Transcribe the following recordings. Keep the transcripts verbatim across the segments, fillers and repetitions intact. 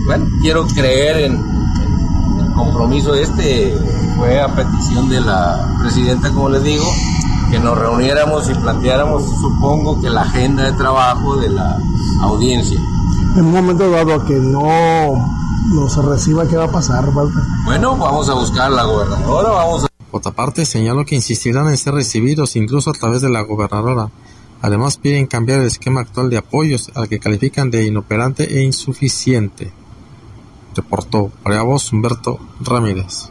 bueno, quiero creer en, en el compromiso este. Fue a petición de la presidenta, como les digo, que nos reuniéramos y planteáramos, supongo que la agenda de trabajo de la audiencia. En un momento dado a que no, no se reciba, ¿qué va a pasar, Walter? Bueno, vamos a buscar a la gobernadora, vamos a... Por otra parte, señaló que insistirán en ser recibidos incluso a través de la gobernadora. Además, piden cambiar el esquema actual de apoyos, al que califican de inoperante e insuficiente. Reportó para voz Humberto Ramírez.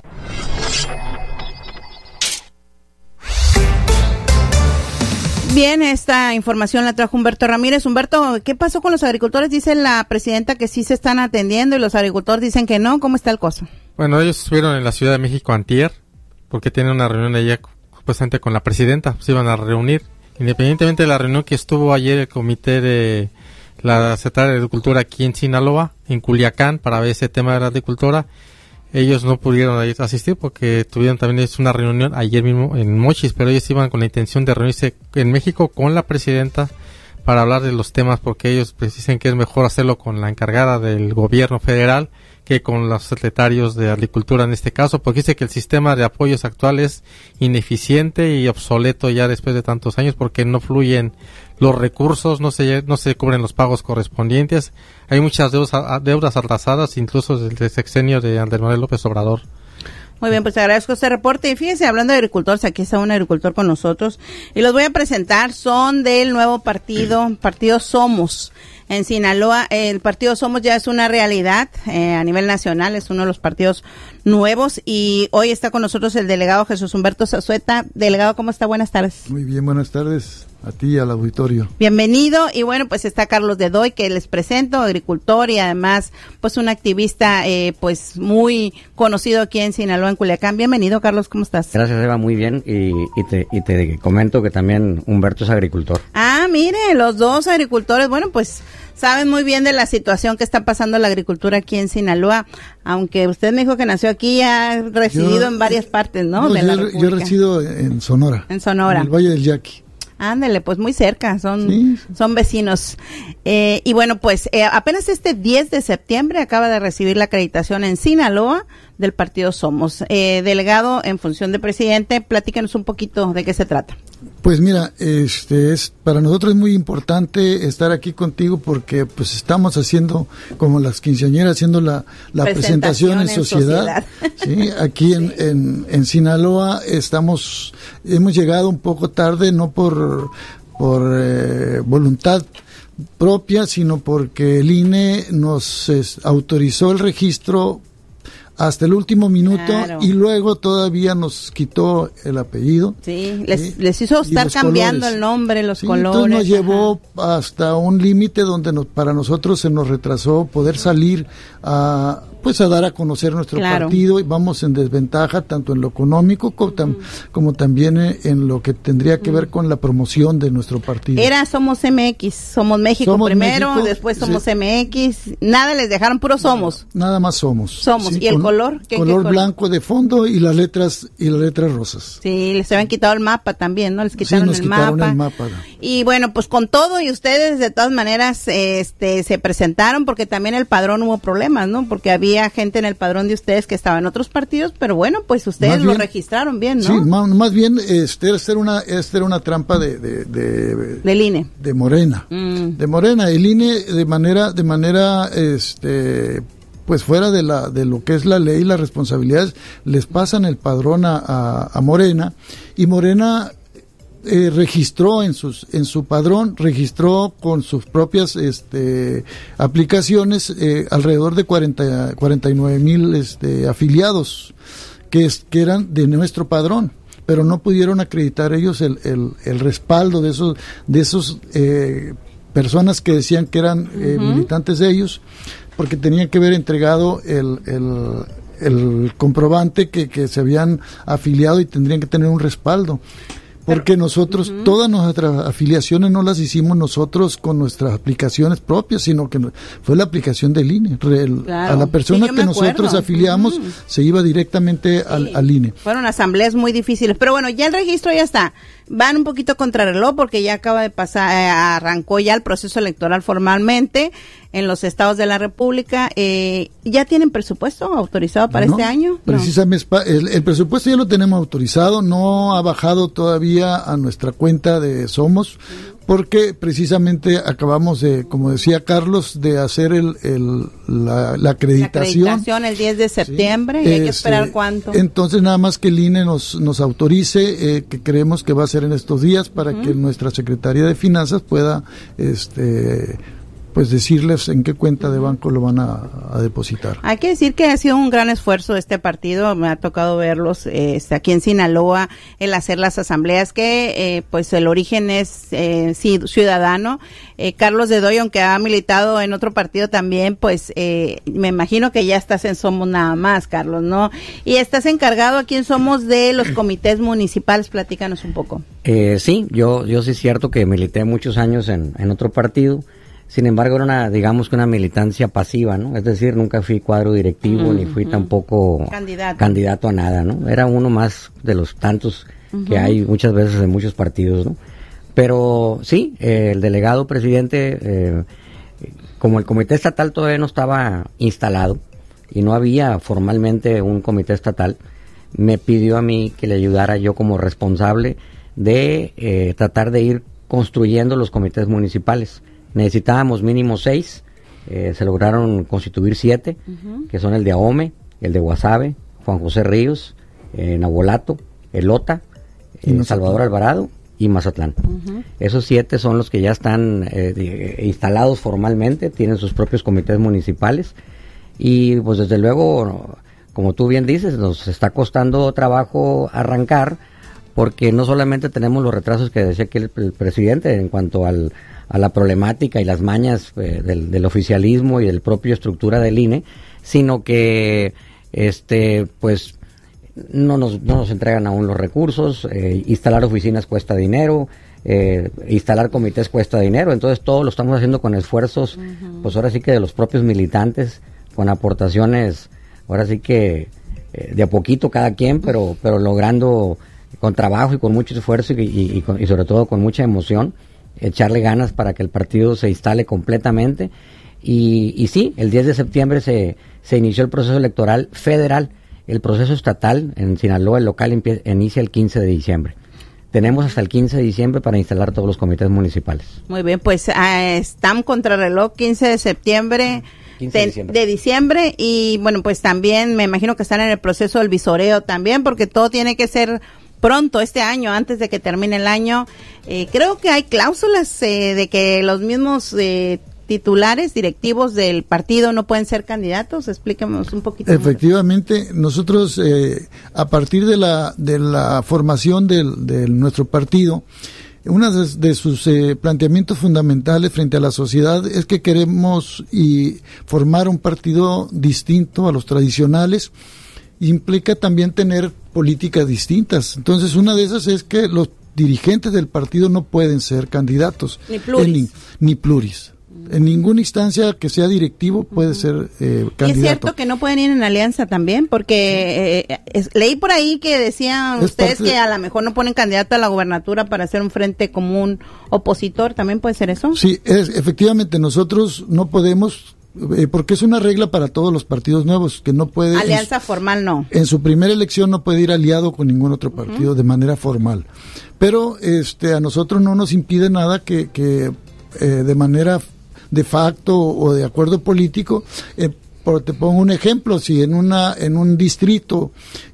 Bien, esta información la trajo Humberto Ramírez. Humberto, ¿qué pasó con los agricultores? Dice la presidenta que sí se están atendiendo y los agricultores dicen que no. ¿Cómo está el costo? Bueno, ellos estuvieron en la Ciudad de México antier, porque tienen una reunión allá supuestamente con la presidenta, se iban a reunir. Independientemente de la reunión que estuvo ayer el comité de la Secretaría de Agricultura aquí en Sinaloa, en Culiacán, para ver ese tema de la agricultura, ellos no pudieron asistir porque tuvieron también una reunión ayer mismo en Mochis, pero ellos iban con la intención de reunirse en México con la presidenta para hablar de los temas, porque ellos pues, dicen que es mejor hacerlo con la encargada del gobierno federal que con los secretarios de Agricultura en este caso, porque dice que el sistema de apoyos actual es ineficiente y obsoleto ya después de tantos años, porque no fluyen los recursos, no se no se cubren los pagos correspondientes, hay muchas deudas, deudas atrasadas, incluso desde el sexenio de Andrés Manuel López Obrador. Muy bien, pues te agradezco este reporte. Y fíjense, hablando de agricultores, aquí está un agricultor con nosotros y los voy a presentar. Son del nuevo partido, Partido Somos. En Sinaloa, el partido Somos ya es una realidad eh, a nivel nacional, es uno de los partidos nuevos y hoy está con nosotros el delegado Jesús Humberto Zazueta. Delegado, ¿cómo está? Buenas tardes. Muy bien, buenas tardes a ti y al auditorio. Bienvenido. Y bueno, pues está Carlos Dedoy, que les presento, agricultor y además pues un activista eh, pues muy conocido aquí en Sinaloa, en Culiacán. Bienvenido, Carlos, ¿cómo estás? Gracias, Eva, muy bien y, y, te, y te comento que también Humberto es agricultor. Ah, mire, los dos agricultores, bueno, pues saben muy bien de la situación que está pasando la agricultura aquí en Sinaloa, aunque usted me dijo que nació aquí, ha residido yo, en varias partes, ¿no? no de yo, la yo resido en Sonora. En Sonora. En el Valle del Yaqui. Ándale, pues muy cerca, son sí. son vecinos. Eh, y bueno, pues eh, apenas este diez de septiembre acaba de recibir la acreditación en Sinaloa del partido Somos. Eh, delegado en función de presidente, platícanos un poquito de qué se trata. Pues mira, este es para nosotros es muy importante estar aquí contigo porque pues estamos haciendo como las quinceañeras haciendo la, la presentación, presentación en, en sociedad, sociedad. Sí, aquí en, en en Sinaloa estamos hemos llegado un poco tarde, no por por eh, voluntad propia, sino porque el I N E nos es, autorizó el registro hasta el último minuto, claro. Y luego todavía nos quitó el apellido. Sí, les, ¿sí? les hizo estar cambiando colores. El nombre, los sí, colores. Entonces nos llevó hasta un límite donde nos, para nosotros se nos retrasó poder salir a pues a dar a conocer nuestro claro. partido y vamos en desventaja tanto en lo económico como, tam, como también en lo que tendría que ver con la promoción de nuestro partido. Era Somos M X, Somos México somos primero, México, después Somos sí. M X, nada les dejaron, puro Somos. Nada, nada más Somos. Somos, sí, ¿y el con, color? ¿Qué, color qué color blanco de fondo y las letras y las letras rosas. Sí, les habían quitado el mapa también, ¿no? Les quitaron, sí, nos el, quitaron mapa. el mapa. Y bueno, pues con todo y ustedes de todas maneras este se presentaron porque también el padrón hubo problemas, ¿no? Porque había gente en el padrón de ustedes que estaba en otros partidos, pero bueno, pues ustedes bien, lo registraron bien, ¿no? Sí, más, más bien este, esta era una esta era una trampa de, de, de del I N E, de Morena, mm. de Morena, el I N E de manera de manera este pues fuera de la de lo que es la ley, las responsabilidades les pasan el padrón a, a, a Morena y Morena Eh, registró en sus en su padrón registró con sus propias este aplicaciones eh, alrededor de cuarenta, cuarenta y nueve mil este afiliados que es, que eran de nuestro padrón, pero no pudieron acreditar ellos el el, el respaldo de esos de esos eh, personas que decían que eran eh, uh-huh. militantes de ellos porque tenían que haber entregado el el el comprobante que que se habían afiliado y tendrían que tener un respaldo. Porque nosotros, uh-huh. todas nuestras afiliaciones no las hicimos nosotros con nuestras aplicaciones propias, sino que fue la aplicación del I N E. El, claro. A la persona sí, que nosotros afiliamos uh-huh. se iba directamente al, sí. al I N E. Fueron asambleas muy difíciles, pero bueno, ya el registro ya está. van un poquito contrarreloj porque ya acaba de pasar, eh, arrancó ya el proceso electoral formalmente en los estados de la República. Eh, ¿Ya tienen presupuesto autorizado para no, este año? Precisamente, no. el, el presupuesto ya lo tenemos autorizado, no ha bajado todavía a nuestra cuenta de Somos, porque precisamente acabamos de, como decía Carlos, de hacer el, el la, la acreditación. La acreditación el diez de septiembre, sí. Y hay que esperar cuánto. Entonces nada más que el I N E nos, nos autorice, eh, que creemos que va a ser en estos días, para uh-huh. que nuestra Secretaría de Finanzas pueda este pues decirles en qué cuenta de banco lo van a, a depositar. Hay que decir que ha sido un gran esfuerzo de este partido, me ha tocado verlos eh, aquí en Sinaloa, el hacer las asambleas, que eh, pues el origen es eh, ciudadano. Eh, Carlos Dedoy, aunque ha militado en otro partido también, pues eh, me imagino que ya estás en Somos nada más, Carlos, ¿no? Y estás encargado aquí en Somos de los comités municipales, platícanos un poco. Eh, sí, yo, yo sí es cierto que milité muchos años en, en otro partido. Sin embargo, era una, digamos que una militancia pasiva, ¿no? Es decir, nunca fui cuadro directivo, uh-huh, ni fui uh-huh. tampoco candidato. candidato a nada, ¿no? Era uno más de los tantos uh-huh. que hay muchas veces en muchos partidos, ¿no? Pero sí, eh, el delegado presidente, eh, como el comité estatal todavía no estaba instalado y no había formalmente un comité estatal, me pidió a mí que le ayudara yo como responsable de eh, tratar de ir construyendo los comités municipales. Necesitábamos mínimo seis, eh, se lograron constituir siete, uh-huh. que son el de Ahome, el de Guasave, Juan José Ríos, eh, Nabolato, Elota, eh, Salvador Alvarado y Mazatlán. Uh-huh. Esos siete son los que ya están eh, de, instalados formalmente, tienen sus propios comités municipales y pues desde luego, como tú bien dices, nos está costando trabajo arrancar porque no solamente tenemos los retrasos que decía aquí el, el presidente en cuanto al a la problemática y las mañas eh, del, del oficialismo y del propio estructura del I N E, sino que este pues no nos, no nos entregan aún los recursos, eh, instalar oficinas cuesta dinero, eh, instalar comités cuesta dinero, entonces todo lo estamos haciendo con esfuerzos, uh-huh. pues ahora sí que de los propios militantes, con aportaciones, ahora sí que eh, de a poquito cada quien, pero, pero logrando con trabajo y con mucho esfuerzo y, y, y, con, y sobre todo con mucha emoción, echarle ganas para que el partido se instale completamente y, y sí, el diez de septiembre se, se inició el proceso electoral federal, el proceso estatal en Sinaloa, el local empie, inicia el quince de diciembre. Tenemos hasta el quince de diciembre para instalar todos los comités municipales. Muy bien, pues uh, están contrarreloj quince de septiembre quince de, diciembre. de diciembre y bueno, pues también me imagino que están en el proceso del visoreo también porque todo tiene que ser pronto este año, antes de que termine el año. Eh, creo que hay cláusulas eh, de que los mismos eh, titulares directivos del partido no pueden ser candidatos. Explíquenos un poquito. Efectivamente, más. nosotros eh, a partir de la de la formación de nuestro partido, uno de, de sus eh, planteamientos fundamentales frente a la sociedad es que queremos y formar un partido distinto a los tradicionales. Implica también tener políticas distintas. Entonces, una de esas es que los dirigentes del partido no pueden ser candidatos. Ni pluris. Ni, ni pluris. Mm. En ninguna instancia que sea directivo puede uh-huh. ser eh, candidato. ¿Y es cierto que no pueden ir en alianza también? Porque eh, es, leí por ahí que decían es ustedes que a lo mejor no ponen candidato a la gubernatura para hacer un frente común opositor. ¿También puede ser eso? Sí, es, efectivamente, nosotros no podemos... Eh, porque es una regla para todos los partidos nuevos que no puede alianza su, formal no en su primera elección no puede ir aliado con ningún otro partido uh-huh. de manera formal, pero este a nosotros no nos impide nada que, que eh, de manera de facto o de acuerdo político eh, por, te pongo un ejemplo, si en una en un distrito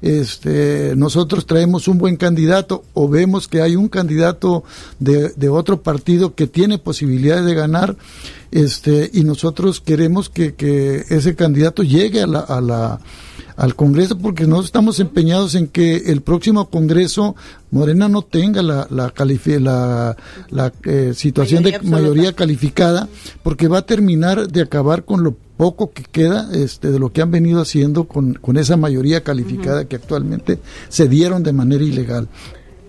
este nosotros traemos un buen candidato o vemos que hay un candidato de, de otro partido que tiene posibilidades de ganar, este y nosotros queremos que, que ese candidato llegue a la, a la al Congreso, porque nosotros estamos empeñados en que el próximo Congreso Morena no tenga la la, califi- la, la eh, situación mayoría de absoluta. mayoría calificada, porque va a terminar de acabar con lo poco que queda este de lo que han venido haciendo con, con esa mayoría calificada uh-huh. que actualmente se dieron de manera ilegal.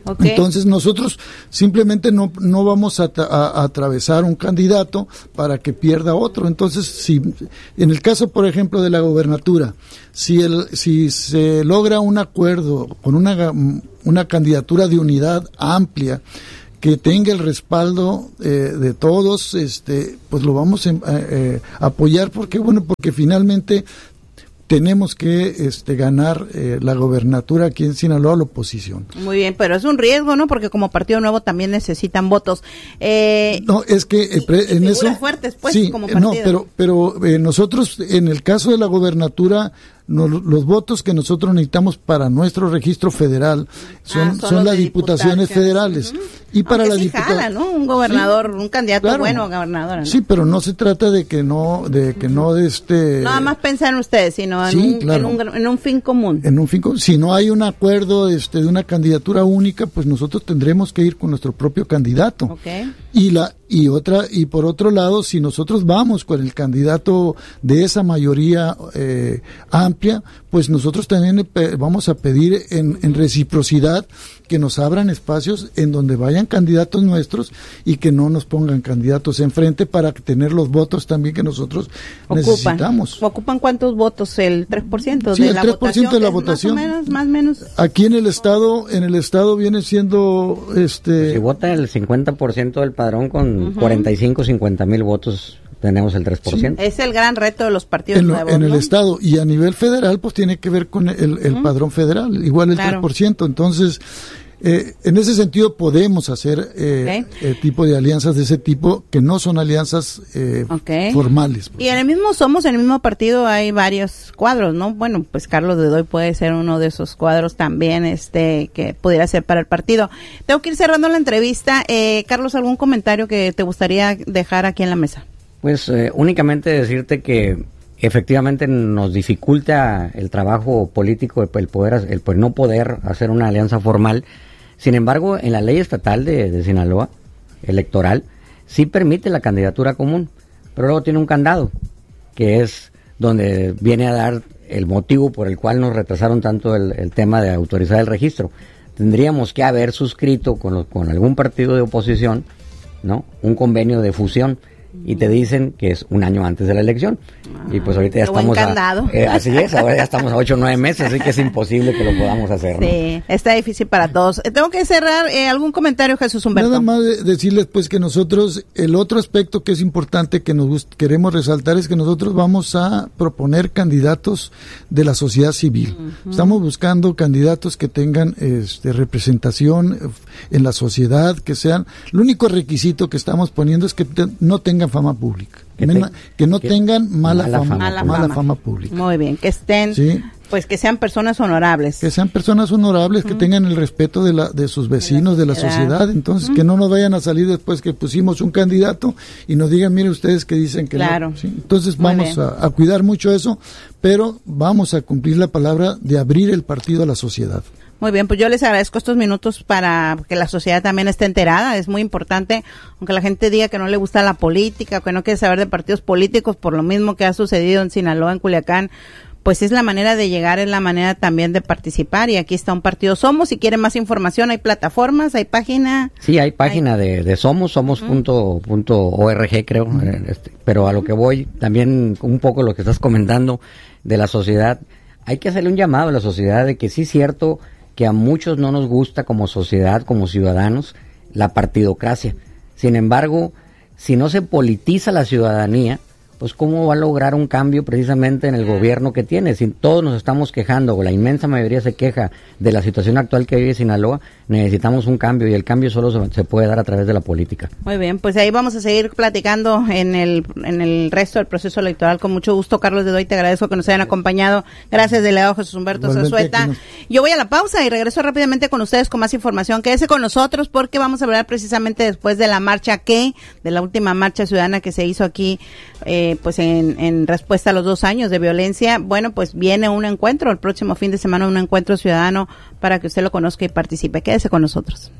Okay. Entonces nosotros simplemente no, no vamos a, a, a atravesar un candidato para que pierda otro. Entonces, si en el caso, por ejemplo, de la gobernatura, si el, si se logra un acuerdo con una, una candidatura de unidad amplia, que tenga el respaldo eh, de todos, este, pues lo vamos a eh, eh, apoyar, porque bueno, porque finalmente tenemos que este, ganar eh, la gobernatura aquí en Sinaloa, la oposición. Muy bien, pero es un riesgo, ¿no? Porque como partido nuevo también necesitan votos. Eh, no, es que eh, pre, en eso fuertes, pues, sí, como partido. no, pero pero eh, nosotros en el caso de la gobernatura, no, los votos que nosotros necesitamos para nuestro registro federal son, ah, son, son las diputaciones federales. Uh-huh. Y para Aunque la sí diputación, jala, ¿no? Un gobernador, sí, un candidato claro, bueno, gobernador, ¿no? Sí, pero no se trata de que no, de que no de este. Nada más pensar en ustedes, sino en, sí, un, claro, en, un, en un fin común. En un fin común. Si no hay un acuerdo este, de una candidatura única, pues nosotros tendremos que ir con nuestro propio candidato. Okay. Y la y otra y por otro lado, si nosotros vamos con el candidato de esa mayoría eh, amplia, pues nosotros también vamos a pedir en, en reciprocidad que nos abran espacios en donde vayan candidatos nuestros y que no nos pongan candidatos enfrente para tener los votos también que nosotros ocupan, necesitamos. ¿Ocupan cuántos votos? ¿El tres por ciento sí, de el la tres por ciento votación? De la votación. Más o menos, más o menos. Aquí en el estado, en el estado viene siendo este. Pues si vota el cincuenta por ciento del padrón con uh-huh. cuarenta y cinco, cincuenta mil votos, tenemos el tres por ciento. Sí. Es el gran reto de los partidos en lo, nuevos, en ¿no? el estado, y a nivel federal pues tiene que ver con el, el uh-huh. padrón federal, igual el claro. tres por ciento. Entonces, eh, en ese sentido podemos hacer eh, okay. eh, tipo de alianzas de ese tipo que no son alianzas eh, okay. formales. Y en el mismo Somos, en el mismo partido hay varios cuadros, ¿no? Bueno, pues Carlos Dedoy puede ser uno de esos cuadros también, este, que pudiera ser para el partido. Tengo que ir cerrando la entrevista. Eh, Carlos, ¿algún comentario que te gustaría dejar aquí en la mesa? Pues eh, únicamente decirte que efectivamente nos dificulta el trabajo político, el poder, el poder no poder hacer una alianza formal. Sin embargo, en la ley estatal de, de Sinaloa, electoral, sí permite la candidatura común, pero luego tiene un candado, que es donde viene a dar el motivo por el cual nos retrasaron tanto el, el tema de autorizar el registro. Tendríamos que haber suscrito con, los, con algún partido de oposición, ¿no?, un convenio de fusión, y te dicen que es un año antes de la elección. Ah, y pues ahorita ya estamos a, eh, así es, ahora ya estamos a ocho o nueve meses, así que es imposible que lo podamos hacer, ¿no? Sí, está difícil para todos. Eh, tengo que cerrar, eh, ¿algún comentario, Jesús Humberto? Nada más de decirles pues que nosotros, el otro aspecto que es importante que nos queremos resaltar es que nosotros vamos a proponer candidatos de la sociedad civil. Uh-huh. Estamos buscando candidatos que tengan este, representación en la sociedad, que sean, el único requisito que estamos poniendo es que te, no tengan fama pública, que, te, que no que tengan mala, mala, fama, mala, mala fama. fama pública. Muy bien, que estén, ¿sí?, pues que sean personas honorables. Que sean personas honorables, uh-huh. que tengan el respeto de la de sus vecinos, de la sociedad, de la sociedad. Entonces, uh-huh. que no nos vayan a salir después que pusimos un candidato y nos digan, mire ustedes que dicen que claro. no. ¿Sí? Entonces, muy vamos a, a cuidar mucho eso, pero vamos a cumplir la palabra de abrir el partido a la sociedad. Muy bien, pues yo les agradezco estos minutos para que la sociedad también esté enterada. Es muy importante, aunque la gente diga que no le gusta la política, que no quiere saber de partidos políticos, por lo mismo que ha sucedido en Sinaloa, en Culiacán, pues es la manera de llegar, es la manera también de participar. Y aquí está un partido Somos. Si quieren más información, hay plataformas, hay página. Sí, hay página hay... de, de Somos, somos punto org, creo. Uh-huh. Este, pero a lo que voy, también un poco lo que estás comentando de la sociedad, hay que hacerle un llamado a la sociedad de que sí es cierto que a muchos no nos gusta como sociedad, como ciudadanos, la partidocracia. Sin embargo, si no se politiza la ciudadanía, pues ¿cómo va a lograr un cambio precisamente en el gobierno que tiene? Si todos nos estamos quejando, o la inmensa mayoría se queja de la situación actual que vive Sinaloa, necesitamos un cambio, y el cambio solo se, se puede dar a través de la política. Muy bien, pues ahí vamos a seguir platicando en el en el resto del proceso electoral. Con mucho gusto, Carlos Dedoy, te agradezco que nos hayan acompañado. Gracias, delegado Jesús Humberto Zazueta. Nos... Yo voy a la pausa y regreso rápidamente con ustedes con más información. Quédese con nosotros porque vamos a hablar precisamente después de la marcha que, de la última marcha ciudadana que se hizo aquí, eh, pues en, en respuesta a los dos años de violencia. Bueno, pues viene un encuentro el próximo fin de semana, un encuentro ciudadano para que usted lo conozca y participe. Quédese con nosotros.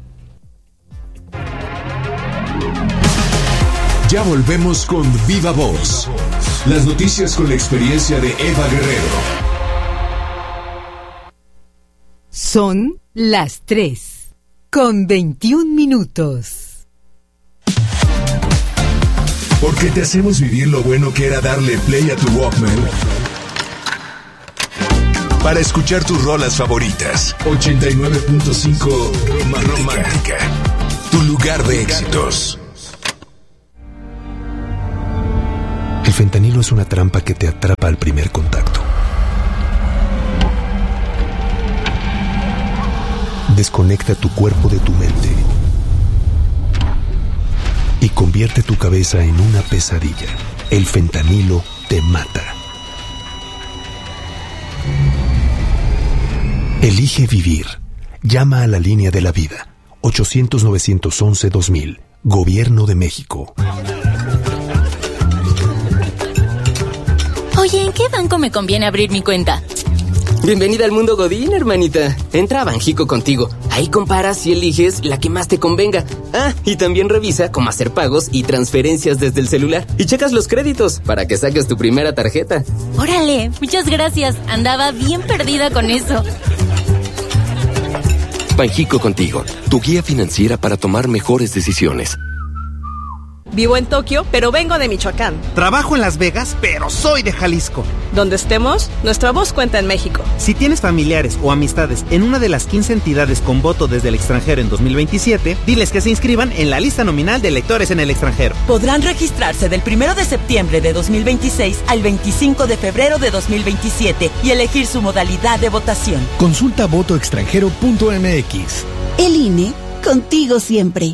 Ya volvemos con Viva Voz, las noticias con la experiencia de Eva Guerrero. Son las tres. con veintiún minutos. Porque te hacemos vivir lo bueno que era darle play a tu Walkman para escuchar tus rolas favoritas. ochenta y nueve punto cinco Romántica, tu lugar de éxitos. El fentanilo es una trampa que te atrapa al primer contacto. Desconecta tu cuerpo de tu mente y convierte tu cabeza en una pesadilla. El fentanilo te mata. Elige vivir. Llama a la línea de la vida. ochocientos, novecientos once, dos mil. Gobierno de México. Oye, ¿en qué banco me conviene abrir mi cuenta? Bienvenida al mundo Godín, hermanita. Entra a Banjico Contigo. Ahí comparas y eliges la que más te convenga. Ah, y también revisa cómo hacer pagos y transferencias desde el celular. Y checas los créditos para que saques tu primera tarjeta. Órale, muchas gracias. Andaba bien perdida con eso. Banjico Contigo, tu guía financiera para tomar mejores decisiones. Vivo en Tokio, pero vengo de Michoacán. Trabajo en Las Vegas, pero soy de Jalisco. Donde estemos, nuestra voz cuenta en México. Si tienes familiares o amistades en una de las quince entidades con voto desde el extranjero en dos mil veintisiete, diles que se inscriban en la lista nominal de electores en el extranjero. Podrán registrarse del primero de septiembre de dos mil veintiséis al veinticinco de febrero de dos mil veintisiete y elegir su modalidad de votación. Consulta voto extranjero punto m x. El I N E, contigo siempre.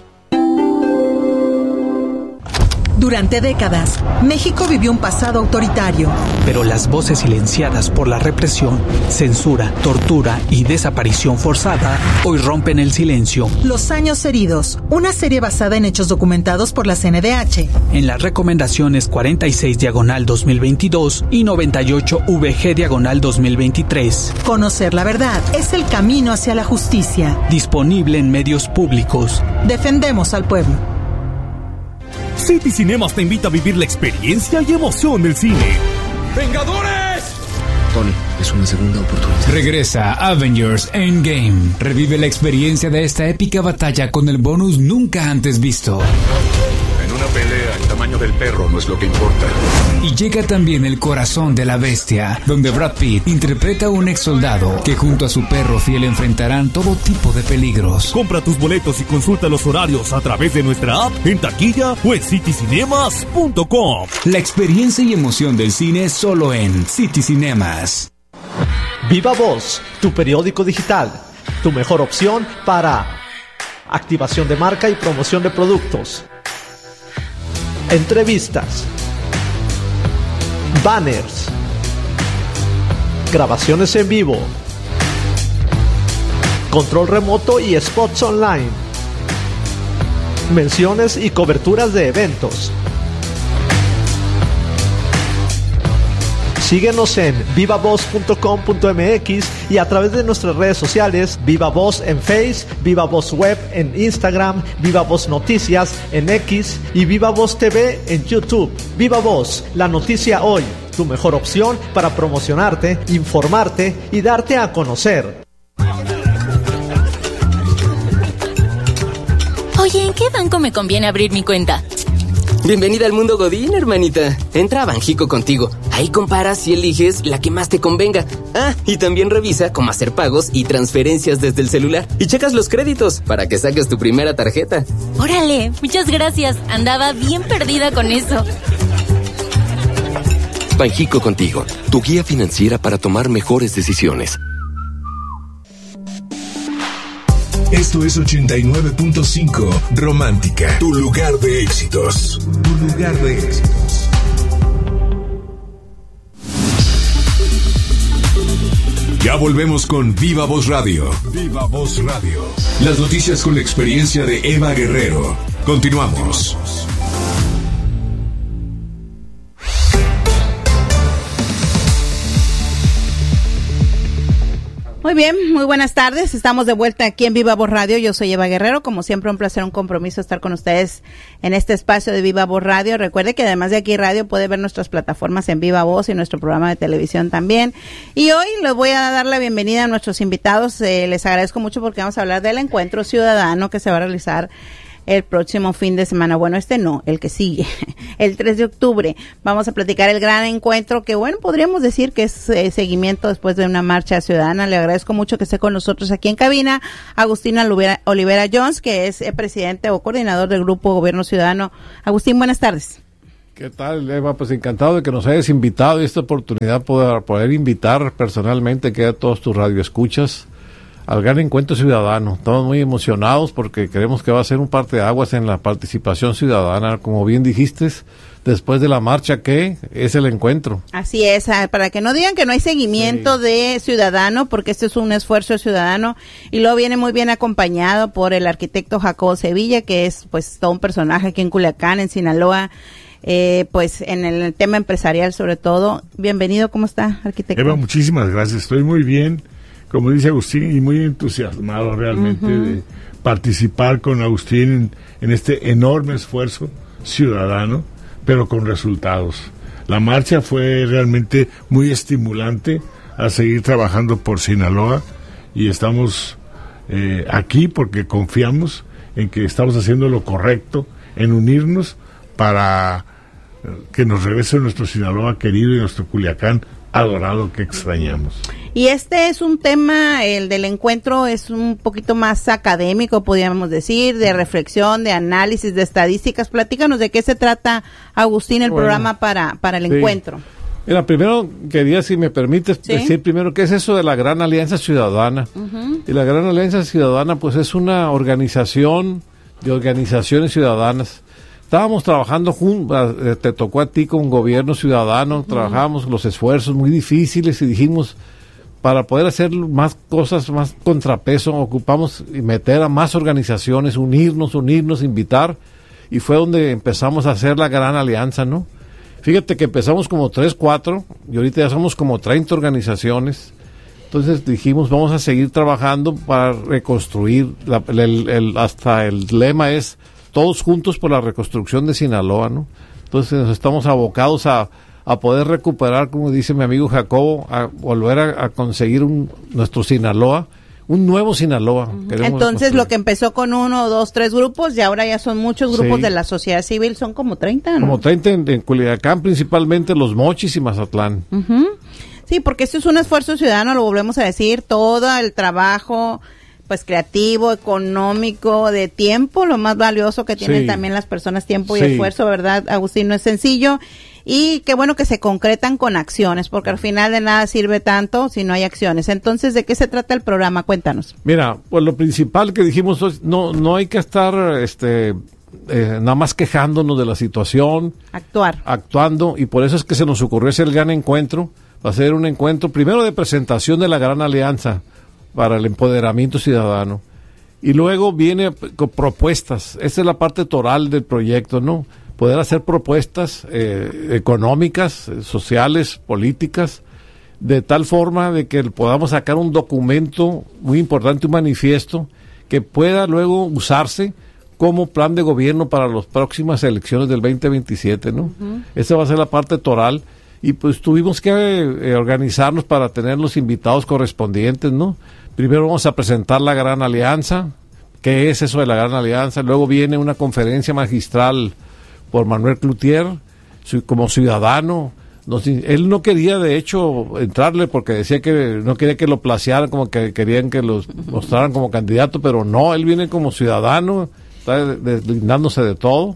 Durante décadas, México vivió un pasado autoritario. Pero las voces silenciadas por la represión, censura, tortura y desaparición forzada hoy rompen el silencio. Los años heridos, una serie basada en hechos documentados por la C N D H. En las recomendaciones cuarenta y seis diagonal dos mil veintidós y noventa y ocho V G diagonal dos mil veintitrés. Conocer la verdad es el camino hacia la justicia. Disponible en medios públicos. Defendemos al pueblo. City Cinemas te invita a vivir la experiencia y emoción del cine. ¡Vengadores! Tony, es una segunda oportunidad. Regresa Avengers Endgame. Revive la experiencia de esta épica batalla con el bonus nunca antes visto. En una pelea, el tamaño del perro no es lo que importa. Y llega también El Corazón de la Bestia, donde Brad Pitt interpreta a un ex soldado que junto a su perro fiel enfrentarán todo tipo de peligros. Compra tus boletos y consulta los horarios a través de nuestra app, en taquilla o en city cinemas punto com. La experiencia y emoción del cine solo en City Cinemas. Viva Voz, tu periódico digital, tu mejor opción para activación de marca y promoción de productos, entrevistas, banners, grabaciones en vivo, control remoto y spots online, menciones y coberturas de eventos. Síguenos en viva voz punto com punto m x y a través de nuestras redes sociales, Viva Voz en Face, Viva Voz Web en Instagram, Viva Voz Noticias en X y Viva Voz T V en YouTube. Viva Voz, la noticia hoy, tu mejor opción para promocionarte, informarte y darte a conocer. Oye, ¿en qué banco me conviene abrir mi cuenta? Bienvenida al mundo Godín, hermanita. Entra a Banjico Contigo. Ahí comparas y eliges la que más te convenga. Ah, y también revisa cómo hacer pagos y transferencias desde el celular. Y checas los créditos para que saques tu primera tarjeta. Órale, muchas gracias. Andaba bien perdida con eso. Banjico Contigo, tu guía financiera para tomar mejores decisiones. Esto es ochenta y nueve punto cinco Romántica, tu lugar de éxitos. Tu lugar de éxitos. Ya volvemos con Viva Voz Radio. Viva Voz Radio. Las noticias con la experiencia de Eva Guerrero. Continuamos. Muy bien, muy buenas tardes. Estamos de vuelta aquí en Viva Voz Radio. Yo soy Eva Guerrero. Como siempre, un placer, un compromiso estar con ustedes en este espacio de Viva Voz Radio. Recuerde que además de aquí radio puede ver nuestras plataformas en Viva Voz y nuestro programa de televisión también. Y hoy les voy a dar la bienvenida a nuestros invitados. Eh, les agradezco mucho porque vamos a hablar del encuentro ciudadano que se va a realizar el próximo fin de semana. Bueno, este no, el que sigue, el tres de octubre. Vamos a platicar el gran encuentro que, bueno, podríamos decir que es eh, seguimiento después de una marcha ciudadana. Le agradezco mucho que esté con nosotros aquí en cabina Agustín Olivera, Olivera Jones, que es eh, presidente o coordinador del Grupo Gobierno Ciudadano. Agustín, buenas tardes. ¿Qué tal, Eva? Pues encantado de que nos hayas invitado y esta oportunidad poder, poder invitar personalmente que a todos tus radioescuchas al gran encuentro ciudadano. Estamos muy emocionados porque creemos que va a ser un parteaguas en la participación ciudadana, como bien dijiste, después de la marcha que es el encuentro. Así es, para que no digan que no hay seguimiento sí. de ciudadano, porque este es un esfuerzo ciudadano y luego viene muy bien acompañado por el arquitecto Jacobo Sevilla, que es pues todo un personaje aquí en Culiacán, en Sinaloa, eh, pues en el tema empresarial sobre todo. Bienvenido, ¿cómo está, arquitecto? Eva, muchísimas gracias, estoy muy bien. Como dice Agustín, y muy entusiasmado realmente uh-huh. de participar con Agustín en, en este enorme esfuerzo ciudadano, pero con resultados. La marcha fue realmente muy estimulante a seguir trabajando por Sinaloa y estamos eh, aquí porque confiamos en que estamos haciendo lo correcto, en unirnos para que nos regrese nuestro Sinaloa querido y nuestro Culiacán adorado que extrañamos. Y este es un tema, el del encuentro es un poquito más académico, podríamos decir, de reflexión, de análisis, de estadísticas. Platícanos de qué se trata, Agustín, el bueno, programa para, para el sí. encuentro. Mira, primero quería, si me permites, ¿sí? decir primero qué es eso de la Gran Alianza Ciudadana. Uh-huh. Y la Gran Alianza Ciudadana, pues es una organización de organizaciones ciudadanas. Estábamos trabajando juntos, te tocó a ti con Gobierno Ciudadano, uh-huh. trabajábamos los esfuerzos muy difíciles y dijimos, para poder hacer más cosas, más contrapeso, ocupamos y meter a más organizaciones, unirnos, unirnos, invitar, y fue donde empezamos a hacer la Gran Alianza, ¿no? Fíjate que empezamos como tres, cuatro, y ahorita ya somos como treinta organizaciones. Entonces dijimos, vamos a seguir trabajando para reconstruir, la, el, el, hasta el lema es, todos juntos por la reconstrucción de Sinaloa, ¿no? Entonces nos estamos abocados a, a poder recuperar, como dice mi amigo Jacobo, a volver a, a conseguir un, nuestro Sinaloa, un nuevo Sinaloa. Uh-huh. Entonces lo que empezó con uno, dos, tres grupos y ahora ya son muchos grupos sí. de la sociedad civil, son como treinta, ¿no? Como treinta en, en Culiacán, principalmente Los Mochis y Mazatlán. Uh-huh. Sí, porque esto es un esfuerzo ciudadano, lo volvemos a decir, todo el trabajo pues creativo, económico, de tiempo, lo más valioso que tienen sí. también las personas, tiempo y sí. esfuerzo, ¿verdad, Agustín? No es sencillo, y qué bueno que se concretan con acciones, porque al final de nada sirve tanto si no hay acciones. Entonces, ¿de qué se trata el programa? Cuéntanos. Mira, pues lo principal que dijimos es, no, no hay que estar, este, eh, nada más quejándonos de la situación. Actuar. Actuando, y por eso es que se nos ocurrió ese gran encuentro, va a ser un encuentro primero de presentación de la Gran Alianza para el empoderamiento ciudadano. Y luego viene con propuestas. Esa es la parte toral del proyecto, ¿no? Poder hacer propuestas eh, económicas, sociales, políticas, de tal forma de que podamos sacar un documento muy importante, un manifiesto, que pueda luego usarse como plan de gobierno para las próximas elecciones del veinte veintisiete, ¿no? Uh-huh. Esa va a ser la parte toral. Y pues tuvimos que eh, organizarnos para tener los invitados correspondientes, ¿no? Primero vamos a presentar la Gran Alianza, qué es eso de la Gran Alianza, luego viene una conferencia magistral por Manuel Cloutier, su, como ciudadano. Nos, él no quería, de hecho, entrarle porque decía que no quería que lo placearan, como que querían que los mostraran como candidato, pero no, él viene como ciudadano, está deslindándose de todo.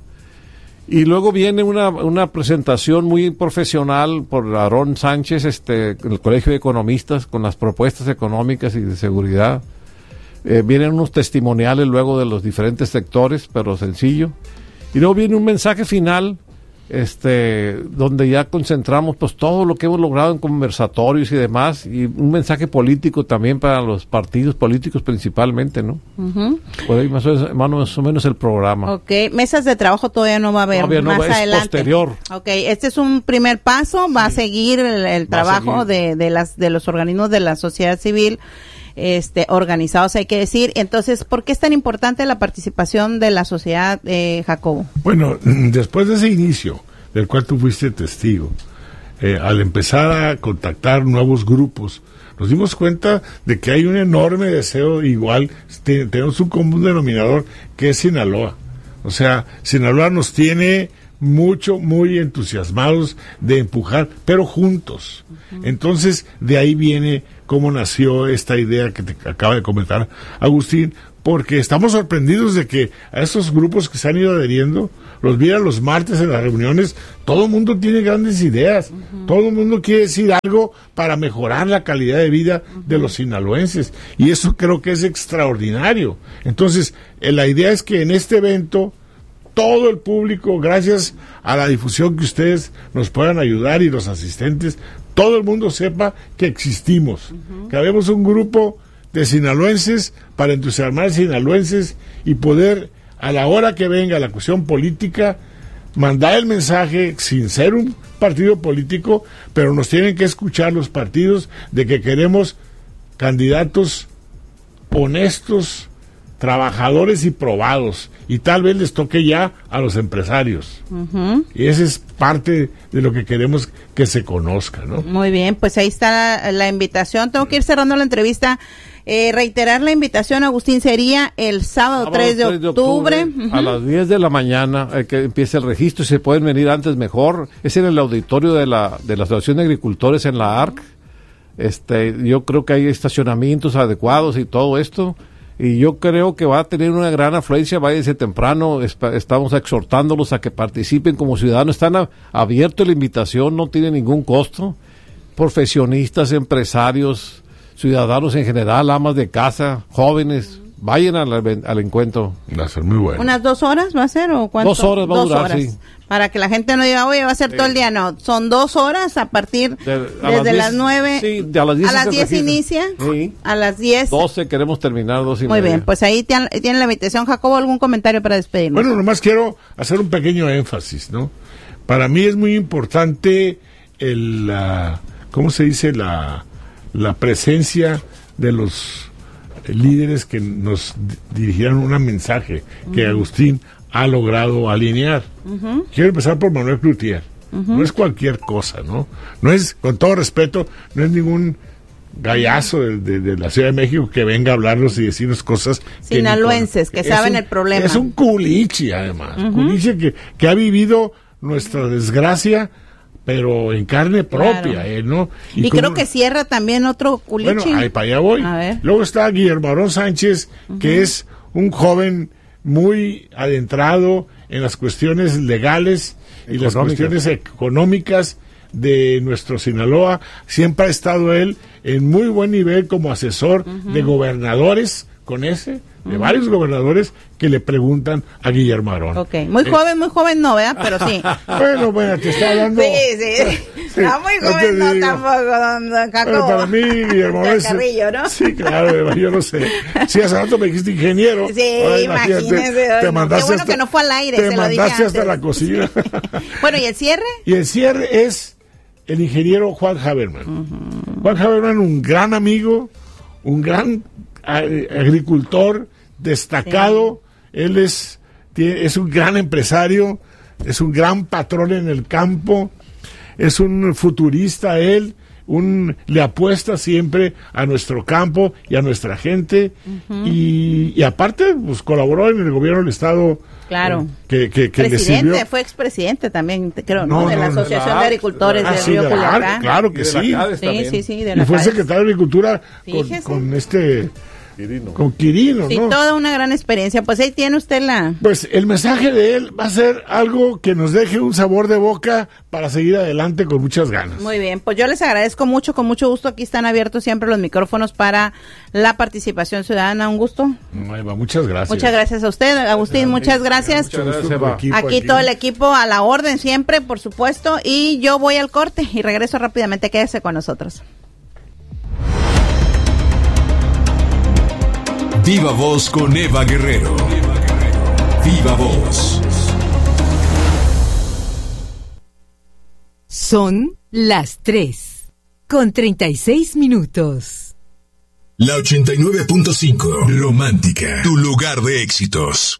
Y luego viene una, una presentación muy profesional por Aarón Sánchez, este, en el Colegio de Economistas, con las propuestas económicas y de seguridad. Eh, vienen unos testimoniales luego de los diferentes sectores, pero sencillo. Y luego viene un mensaje final, este, donde ya concentramos pues todo lo que hemos logrado en conversatorios y demás, y un mensaje político también para los partidos políticos principalmente, ¿no? Uh-huh. Por ahí más o, menos, más o menos el programa. Ok, mesas de trabajo todavía no va a haber, todavía no más va, adelante. Es posterior. Ok, este es un primer paso, va sí. a seguir el, el trabajo seguir. De, de, las, de los organismos de la sociedad civil. este, organizados, hay que decir. Entonces, ¿por qué es tan importante la participación de la sociedad, eh, Jacobo? Bueno, después de ese inicio, del cual tú fuiste testigo, eh, al empezar a contactar nuevos grupos, nos dimos cuenta de que hay un enorme deseo, igual, te, tenemos un común denominador, que es Sinaloa. O sea, Sinaloa nos tiene mucho, muy entusiasmados de empujar, pero juntos. Uh-huh. Entonces, de ahí viene cómo nació esta idea que te acaba de comentar Agustín, porque estamos sorprendidos de que a estos grupos que se han ido adheriendo, los vi los martes en las reuniones, todo el mundo tiene grandes ideas, uh-huh. todo el mundo quiere decir algo para mejorar la calidad de vida uh-huh. de los sinaloenses, y eso creo que es extraordinario. Entonces, eh, la idea es que en este evento, todo el público, gracias a la difusión que ustedes nos puedan ayudar y los asistentes, todo el mundo sepa que existimos, uh-huh. que habemos un grupo de sinaloenses para entusiasmar sinaloenses y poder, a la hora que venga la cuestión política, mandar el mensaje sin ser un partido político, pero nos tienen que escuchar los partidos de que queremos candidatos honestos, trabajadores y probados, y tal vez les toque ya a los empresarios. Uh-huh. Y esa es parte de lo que queremos que se conozca, ¿no? Muy bien, pues ahí está la, la invitación. Tengo que ir cerrando la entrevista. Eh, reiterar la invitación, Agustín, sería el sábado, sábado tres de octubre, uh-huh. a las diez de la mañana, eh, que empiece el registro. Si se pueden venir antes, mejor. Es en el auditorio de la, de la Asociación de Agricultores en la A R C. Este, yo creo que hay estacionamientos adecuados y todo esto. Y yo creo que va a tener una gran afluencia. Váyanse temprano, esp- estamos exhortándolos a que participen como ciudadanos. Están a- abiertos la invitación, no tiene ningún costo. Profesionistas, empresarios, ciudadanos en general, amas de casa, jóvenes, vayan al, al encuentro. Va a ser muy bueno. ¿Unas dos horas va a ser o cuánto? Dos horas va dos a durar, horas. sí. Para que la gente no diga, oye, va a ser sí. todo el día. No, son dos horas a partir de, a desde las nueve. Sí, de a las diez. A las diez inicia. Sí. A las diez. doce queremos terminar, dos y Muy media. bien, pues ahí tienen, tienen la invitación. Jacobo, ¿algún comentario para despedirnos? Bueno, nomás quiero hacer un pequeño énfasis, ¿no? Para mí es muy importante el, la, ¿cómo se dice? La, la presencia de los líderes que nos dirigieron un mensaje que uh-huh. Agustín ha logrado alinear. Uh-huh. Quiero empezar por Manuel Cloutier. Uh-huh. No es cualquier cosa, ¿no? No es, con todo respeto, no es ningún gallazo de, de, de la Ciudad de México que venga a hablarnos y decirnos cosas sinaloenses que, que saben un, el problema. Es un culichi, además. Uh-huh. Culichi que, que ha vivido nuestra desgracia, pero en carne propia, claro. eh, ¿no? Y, y creo que cierra también otro culichi. Bueno, ahí para allá voy. Luego está Guillermo Aarón Sánchez, uh-huh. que es un joven muy adentrado en las cuestiones legales y las cuestiones económicas de nuestro Sinaloa. Siempre ha estado él en muy buen nivel como asesor uh-huh. de gobernadores, con ese, de uh-huh. varios gobernadores que le preguntan a Guillermo Aarón. Ok, muy eh, joven, muy joven no, ¿verdad? Pero sí. Bueno, bueno, te está hablando. Sí, sí, sí. No, muy joven no, no tampoco, don, don Jacobo. Bueno, para mí, Guillermo Aarón es... Carrillo, ¿no? Sí, claro, yo no sé. Sí, hace rato me dijiste ingeniero. Sí, ahora, imagínese. Te mandaste Qué bueno hasta, que no fue al aire, te se mandaste lo dije hasta antes. la cocina. Bueno, ¿y el cierre? Y el cierre es el ingeniero Juan Haberman. Uh-huh. Juan Haberman, un gran amigo, un gran agricultor destacado, sí. Él es, tiene, es un gran empresario, es un gran patrón en el campo, es un futurista él, un, le apuesta siempre a nuestro campo y a nuestra gente, uh-huh. y, y aparte pues colaboró en el gobierno del estado. Claro. Que, que, que presidente, le sirvió. Fue expresidente también, creo, ¿no? no de la no, Asociación no, de Agricultores ah, del sí, Río de Culiacán. Claro que sí. Sí, sí, sí. De y fue Cades. secretario de Agricultura con, con este... Quirino. Con Quirino, sí, ¿no? Toda una gran experiencia. Pues ahí tiene usted la... Pues el mensaje de él va a ser algo que nos deje un sabor de boca para seguir adelante con muchas ganas. Muy bien, pues yo les agradezco mucho, con mucho gusto. Aquí están abiertos siempre los micrófonos para la participación ciudadana. Un gusto. Eva, muchas gracias. Muchas gracias a usted, Agustín. Muchas gracias. Muchas gracias Eva. Aquí, aquí todo el equipo a la orden siempre, por supuesto. Y yo voy al corte y regreso rápidamente. Quédese con nosotros. Viva Voz con Eva Guerrero. Viva Voz. Son las tres con treinta y seis minutos. La ochenta y nueve punto cinco, Romántica, tu lugar de éxitos.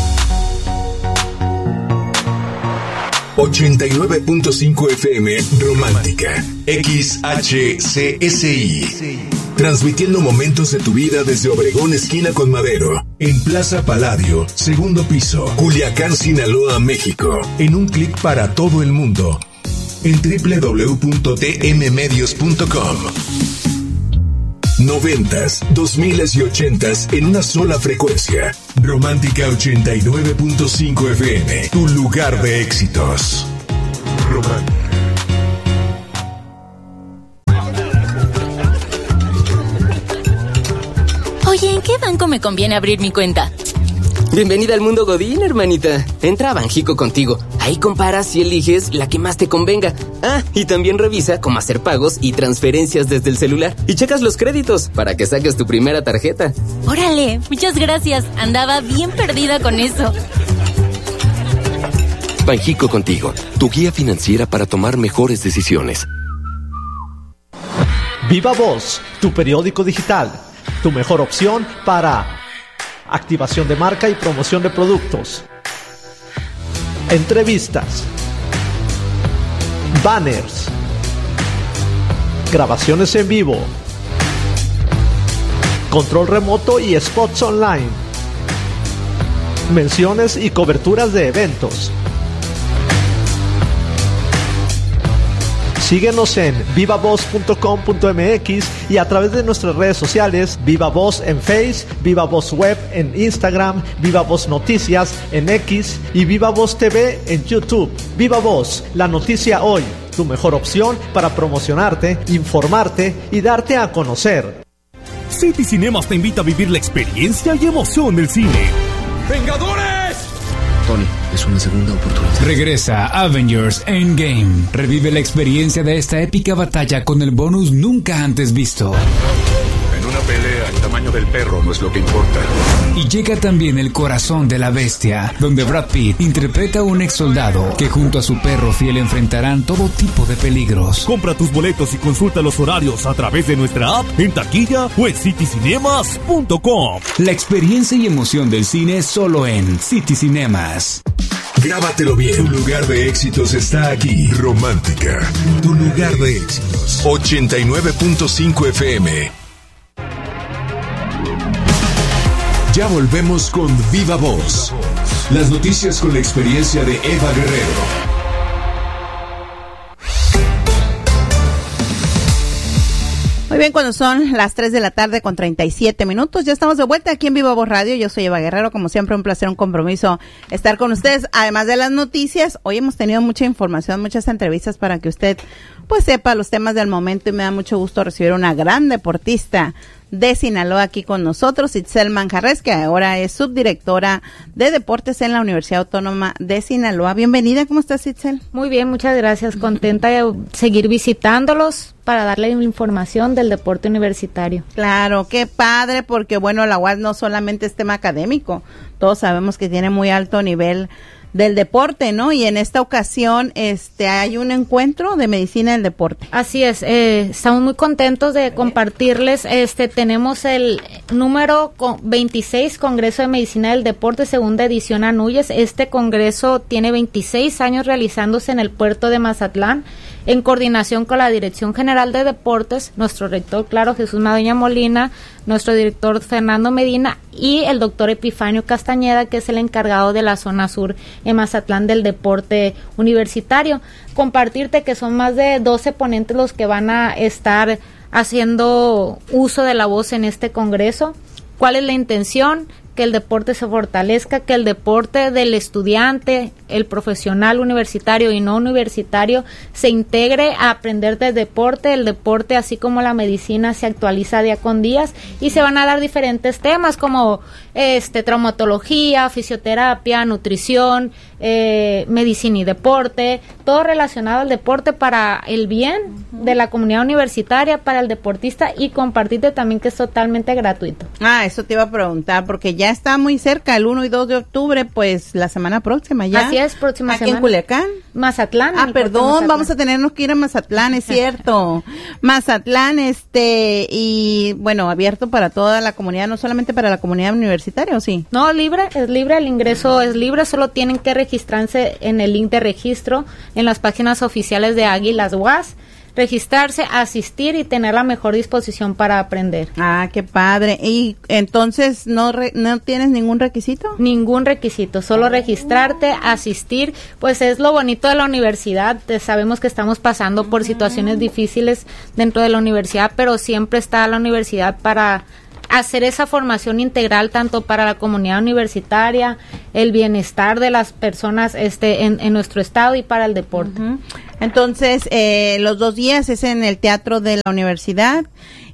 ochenta y nueve punto cinco F M, Romántica, X H C S I. Transmitiendo momentos de tu vida desde Obregón, esquina con Madero, en Plaza Palladio, segundo piso, Culiacán, Sinaloa, México. En un clic para todo el mundo, en doble u doble u doble u punto t m medios punto com. Noventas, dos miles y ochentas en una sola frecuencia. Romántica ochenta y nueve punto cinco F M, tu lugar de éxitos. Romántica. Oye, ¿en qué banco me conviene abrir mi cuenta? Bienvenida al mundo Godín, hermanita. Entra a Banjico Contigo. Ahí comparas y eliges la que más te convenga. Ah, y también revisa cómo hacer pagos y transferencias desde el celular. Y checas los créditos para que saques tu primera tarjeta. Órale, muchas gracias. Andaba bien perdida con eso. Banjico Contigo, tu guía financiera para tomar mejores decisiones. Viva Voz, tu periódico digital. Tu mejor opción para activación de marca y promoción de productos, entrevistas, banners, grabaciones en vivo, control remoto y spots online, menciones y coberturas de eventos. Síguenos en viva voz punto com punto m x y a través de nuestras redes sociales, Viva Voz en Face, Viva Voz Web en Instagram, Viva Voz Noticias en X y Viva Voz T V en YouTube. Viva Voz, la noticia hoy, tu mejor opción para promocionarte, informarte y darte a conocer. City Cinemas te invita a vivir la experiencia y emoción del cine. ¡Vengadores! Tony, es una segunda oportunidad. Regresa Avengers Endgame. Revive la experiencia de esta épica batalla con el bonus nunca antes visto. En una pelea, el tamaño del perro no es lo que importa. Y llega también El Corazón de la Bestia, donde Brad Pitt interpreta a un ex soldado que junto a su perro fiel enfrentarán todo tipo de peligros. Compra tus boletos y consulta los horarios a través de nuestra app, en taquilla o en city cinemas punto com. La experiencia y emoción del cine solo en City Cinemas. Grábatelo bien. Tu lugar de éxitos está aquí. Romántica, tu lugar de éxitos. ochenta y nueve punto cinco F M. Ya volvemos con Viva Voz. Las noticias con la experiencia de Eva Guerrero. Muy bien, cuando son las tres de la tarde con treinta y siete minutos, ya estamos de vuelta aquí en Viva Voz Radio. Yo soy Eva Guerrero, como siempre un placer, un compromiso estar con ustedes. Además de las noticias, hoy hemos tenido mucha información, muchas entrevistas para que usted pues sepa los temas del momento, y me da mucho gusto recibir una gran deportista de Sinaloa aquí con nosotros, Itzel Manjarres, que ahora es subdirectora de deportes en la Universidad Autónoma de Sinaloa. Bienvenida, ¿cómo estás, Itzel? Muy bien, muchas gracias, contenta de seguir visitándolos para darle información del deporte universitario. Claro, qué padre, porque bueno, la U A S no solamente es tema académico, todos sabemos que tiene muy alto nivel del deporte, ¿no? Y en esta ocasión este hay un encuentro de medicina del deporte. Así es, eh, estamos muy contentos de compartirles, este tenemos el número veintiséis Congreso de Medicina del Deporte, segunda edición a Núñez. Este congreso tiene veintiséis años realizándose en el puerto de Mazatlán, en coordinación con la Dirección General de Deportes, nuestro rector, claro, Jesús Madueña Molina, nuestro director Fernando Medina y el doctor Epifanio Castañeda, que es el encargado de la zona sur en Mazatlán del deporte universitario. Compartirte que son más de doce ponentes los que van a estar haciendo uso de la voz en este congreso. ¿Cuál es la intención? Que el deporte se fortalezca, que el deporte del estudiante, el profesional universitario y no universitario se integre a aprender del deporte. El deporte, así como la medicina, se actualiza día con día y se van a dar diferentes temas como este traumatología, fisioterapia, nutrición, eh, medicina y deporte, todo relacionado al deporte para el bien de la comunidad universitaria, para el deportista, y compartirte también que es totalmente gratuito. Ah, eso te iba a preguntar porque ya está muy cerca, el uno y dos de octubre, pues la semana próxima ya. Así Así es, próxima ¿Aquí semana. en Culiacán? Mazatlán. Ah, perdón, Mazatlán. Vamos a tenernos que ir a Mazatlán, es cierto. Mazatlán, este, y bueno, abierto para toda la comunidad, no solamente para la comunidad universitaria, ¿o sí? No, libre, es libre, el ingreso es libre, solo tienen que registrarse en el link de registro en las páginas oficiales de Águilas U A S. Registrarse, asistir y tener la mejor disposición para aprender. Ah, qué padre. ¿Y entonces no re, no tienes ningún requisito? Ningún requisito, solo registrarte, asistir, pues es lo bonito de la universidad. Sabemos que estamos pasando por situaciones difíciles dentro de la universidad, pero siempre está la universidad para hacer esa formación integral tanto para la comunidad universitaria, el bienestar de las personas este en, en nuestro estado y para el deporte. Uh-huh. Entonces, eh, los dos días es en el teatro de la universidad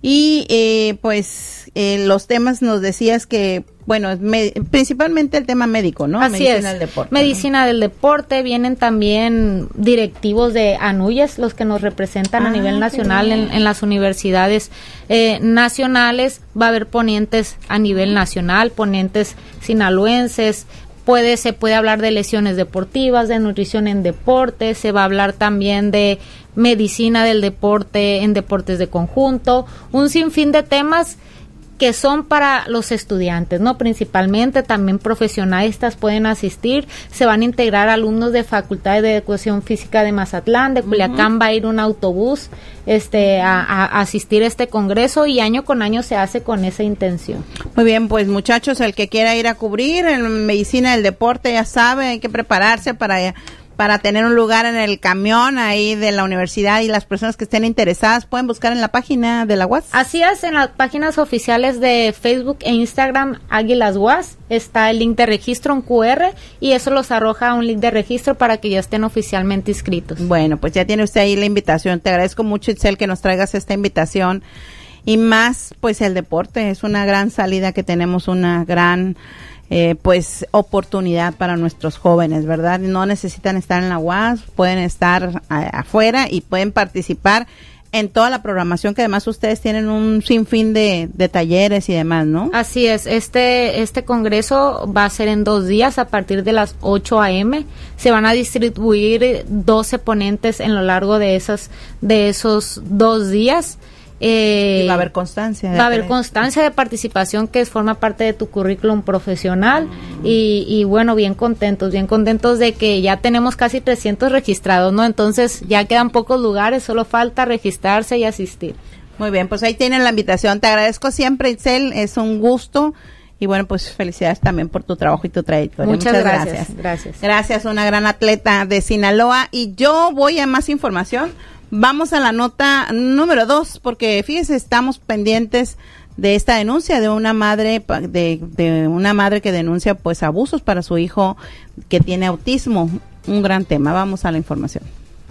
y eh, pues eh, los temas nos decías que, bueno, me, principalmente el tema médico, ¿no? Así Medicina es. del deporte. Medicina ¿no? del deporte, vienen también directivos de ANUYES, los que nos representan ah, a nivel nacional en, en las universidades eh, nacionales. Va a haber ponentes a nivel nacional, ponentes sinaloenses. Puede, se puede hablar de lesiones deportivas, de nutrición en deporte, se va a hablar también de medicina del deporte en deportes de conjunto, un sinfín de temas que son para los estudiantes, ¿no? Principalmente también profesionistas pueden asistir, se van a integrar alumnos de facultades de educación física de Mazatlán, de Culiacán. Uh-huh. Va a ir un autobús este a, a asistir a este congreso y año con año se hace con esa intención. Muy bien, pues muchachos, el que quiera ir a cubrir en medicina del deporte ya sabe, hay que prepararse para para tener un lugar en el camión ahí de la universidad, y las personas que estén interesadas pueden buscar en la página de la U A S. Así es, en las páginas oficiales de Facebook e Instagram Águilas U A S está el link de registro, un cu erre, y eso los arroja a un link de registro para que ya estén oficialmente inscritos. Bueno, pues ya tiene usted ahí la invitación. Te agradezco mucho, Itzel, que nos traigas esta invitación. Y más, pues el deporte es una gran salida que tenemos, una gran Eh, pues oportunidad para nuestros jóvenes, ¿verdad? No necesitan estar en la U A S, pueden estar a, afuera y pueden participar en toda la programación, que además ustedes tienen un sinfín de, de talleres y demás, ¿no? Así es, este este congreso va a ser en dos días a partir de las ocho a.m. Se van a distribuir doce ponentes en lo largo de esas de esos dos días. Eh, y va a haber constancia. De va a haber constancia de participación que forma parte de tu currículum profesional mm. y, y bueno, bien contentos, bien contentos de que ya tenemos casi trescientos registrados, ¿no? Entonces ya quedan pocos lugares, solo falta registrarse y asistir. Muy bien, pues ahí tienen la invitación. Te agradezco siempre, Itzel, es un gusto. Y bueno, pues felicidades también por tu trabajo y tu trayectoria. Muchas, Muchas gracias, gracias. Gracias. Gracias, una gran atleta de Sinaloa. Y yo voy a más información. Vamos a la nota número dos, porque fíjese, estamos pendientes de esta denuncia de una madre de, de una madre que denuncia pues abusos para su hijo que tiene autismo. Un gran tema. Vamos a la información.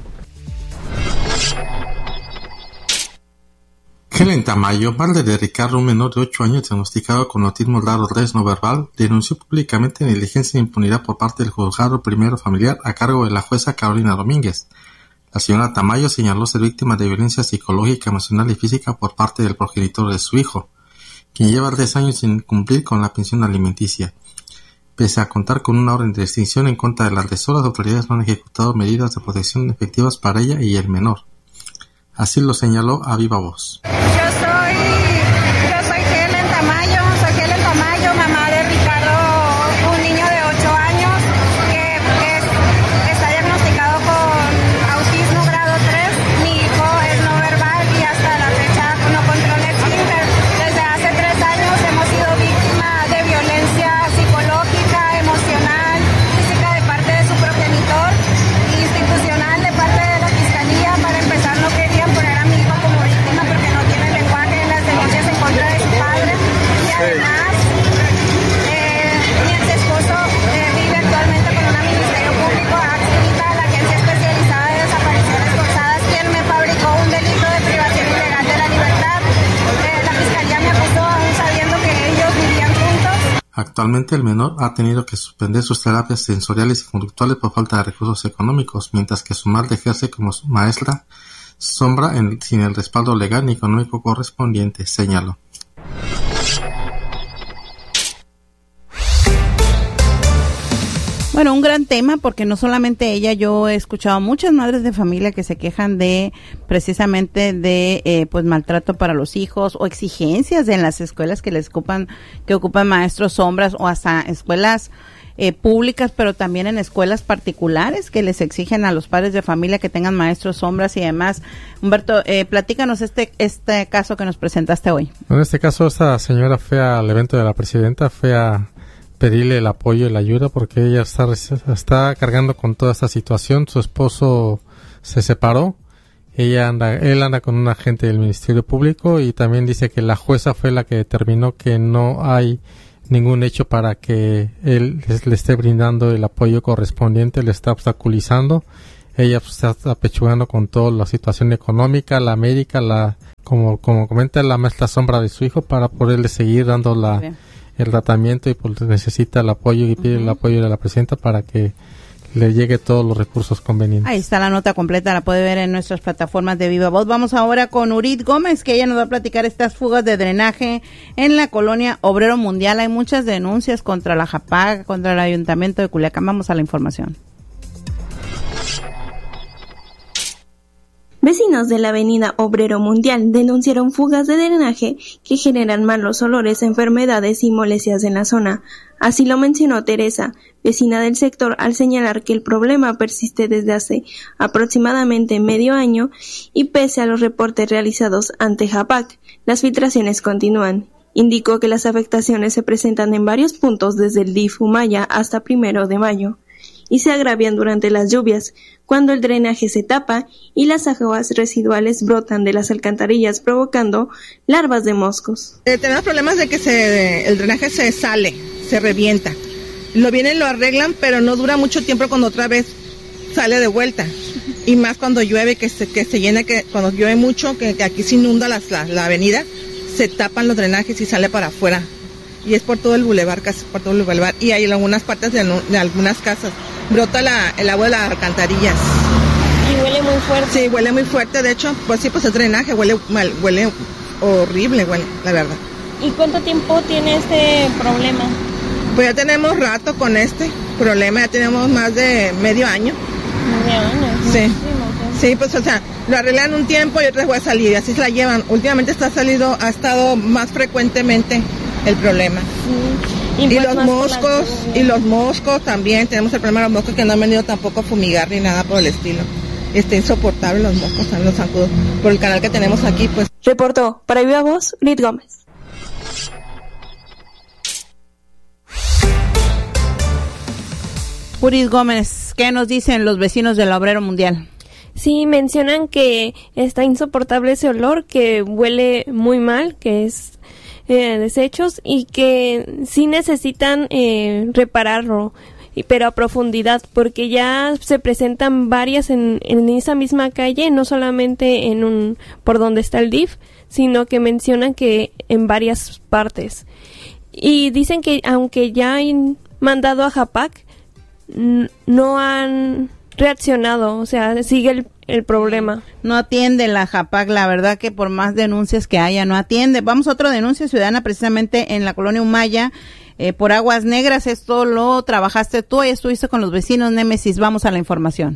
Helen Tamayo, madre de Ricardo, un menor de ocho años diagnosticado con autismo grado tres no verbal, denunció públicamente negligencia e impunidad por parte del juzgado primero familiar a cargo de la jueza Carolina Domínguez. La señora Tamayo señaló ser víctima de violencia psicológica, emocional y física por parte del progenitor de su hijo, quien lleva tres años sin cumplir con la pensión alimenticia. Pese a contar con una orden de extinción en contra del agresor, las autoridades no han ejecutado medidas de protección efectivas para ella y el menor. Así lo señaló a viva voz. Yo soy, yo soy Helen Tamayo, soy Helen Tamayo, mamá de Ricardo, un niño de ocho años que es, está diagnosticado con autismo grado tres. Mi hijo es no verbal y hasta la fecha no controla el esfínter. Desde hace tres años hemos sido víctimas de violencia psicológica, emocional, física de parte de su progenitor e institucional de parte de la Fiscalía. Para empezar, no querían poner a mi hijo como víctima porque no tiene lenguaje en las denuncias en contra de su padre. Y además, eh, mi ex esposo eh, vive actualmente con un ministerio público adscrita a la Agencia Especializada de Desapariciones Forzadas, quien me fabricó un delito de privación ilegal de la libertad. Eh, la Fiscalía me acusó aún sabiendo que ellos vivían juntos. Actualmente el menor ha tenido que suspender sus terapias sensoriales y conductuales por falta de recursos económicos, mientras que su madre ejerce como maestra sombra en, sin el respaldo legal ni económico correspondiente, señaló. Bueno, un gran tema porque no solamente ella, yo he escuchado a muchas madres de familia que se quejan de precisamente de eh, pues maltrato para los hijos o exigencias en las escuelas que les ocupan, que ocupan maestros sombras o hasta escuelas eh, públicas, pero también en escuelas particulares que les exigen a los padres de familia que tengan maestros sombras y demás. Humberto, eh, platícanos este este caso que nos presentaste hoy. En este caso, esta señora fue al evento de la presidenta, fue a pedirle el apoyo y la ayuda porque ella está, está cargando con toda esta situación. Su esposo se separó, ella anda, él anda con un agente del Ministerio Público y también dice que la jueza fue la que determinó que no hay ningún hecho para que él les, le esté brindando el apoyo correspondiente, le está obstaculizando. Ella pues, está apechugando con toda la situación económica, la médica, la como como comenta, la maestra sombra de su hijo para poderle seguir dando la el tratamiento y pues necesita el apoyo y pide uh-huh. el apoyo de la presidenta para que le llegue todos los recursos convenientes. Ahí está la nota completa, la puede ver en nuestras plataformas de Viva Voz. Vamos ahora con Urit Gómez, que ella nos va a platicar estas fugas de drenaje en la colonia Obrero Mundial. Hay muchas denuncias contra la JAPAC, contra el Ayuntamiento de Culiacán. Vamos a la información. Vecinos de la avenida Obrero Mundial denunciaron fugas de drenaje que generan malos olores, enfermedades y molestias en la zona. Así lo mencionó Teresa, vecina del sector, al señalar que el problema persiste desde hace aproximadamente medio año y pese a los reportes realizados ante JAPAC, las filtraciones continúan. Indicó que las afectaciones se presentan en varios puntos desde el D I F Humaya hasta primero de mayo y se agravian durante las lluvias, cuando el drenaje se tapa y las aguas residuales brotan de las alcantarillas provocando larvas de moscos. Eh, tenemos problemas de que se, el drenaje se sale, se revienta. Lo vienen, lo arreglan, pero no dura mucho tiempo cuando otra vez sale de vuelta. Y más cuando llueve, que se, que se llena, que cuando llueve mucho, que, que aquí se inunda las, la, la avenida, se tapan los drenajes y sale para afuera. Y es por todo el bulevar, casi por todo el bulevar. Y hay en algunas partes de, de algunas casas. Brota la, el agua de las alcantarillas. ¿Y huele muy fuerte? Sí, huele muy fuerte. De hecho, pues sí, pues el drenaje huele mal, huele horrible, huele, la verdad. ¿Y cuánto tiempo tiene este problema? Pues ya tenemos rato con este problema, ya tenemos más de medio año. ¿Medio año? Sí. Sí, pues o sea, lo arreglan un tiempo y otra vez va a salir, y así se la llevan. Últimamente está salido, ha estado más frecuentemente el problema. Sí. Y, y los moscos, y los moscos también, tenemos el problema de los moscos que no han venido tampoco a fumigar ni nada por el estilo. Está insoportable los moscos, también los zancudos. Por el canal que tenemos aquí, pues. Reportó para Viva Voz, Urit Gómez. Urit Gómez, ¿qué nos dicen los vecinos del Obrero Mundial? Sí, mencionan que está insoportable ese olor, que huele muy mal, que es eh, desechos y que sí necesitan eh, repararlo, pero a profundidad, porque ya se presentan varias en, en esa misma calle, no solamente en un por donde está el D I F, sino que mencionan que en varias partes. Y dicen que aunque ya han mandado a JAPAC, n- no han reaccionado, o sea, sigue el, el problema. No atiende la JAPAC, la verdad que por más denuncias que haya, no atiende. Vamos a otra denuncia ciudadana precisamente en la colonia Humaya, eh, por Aguas Negras. Esto lo trabajaste tú y estuviste con los vecinos, Némesis. Vamos a la información.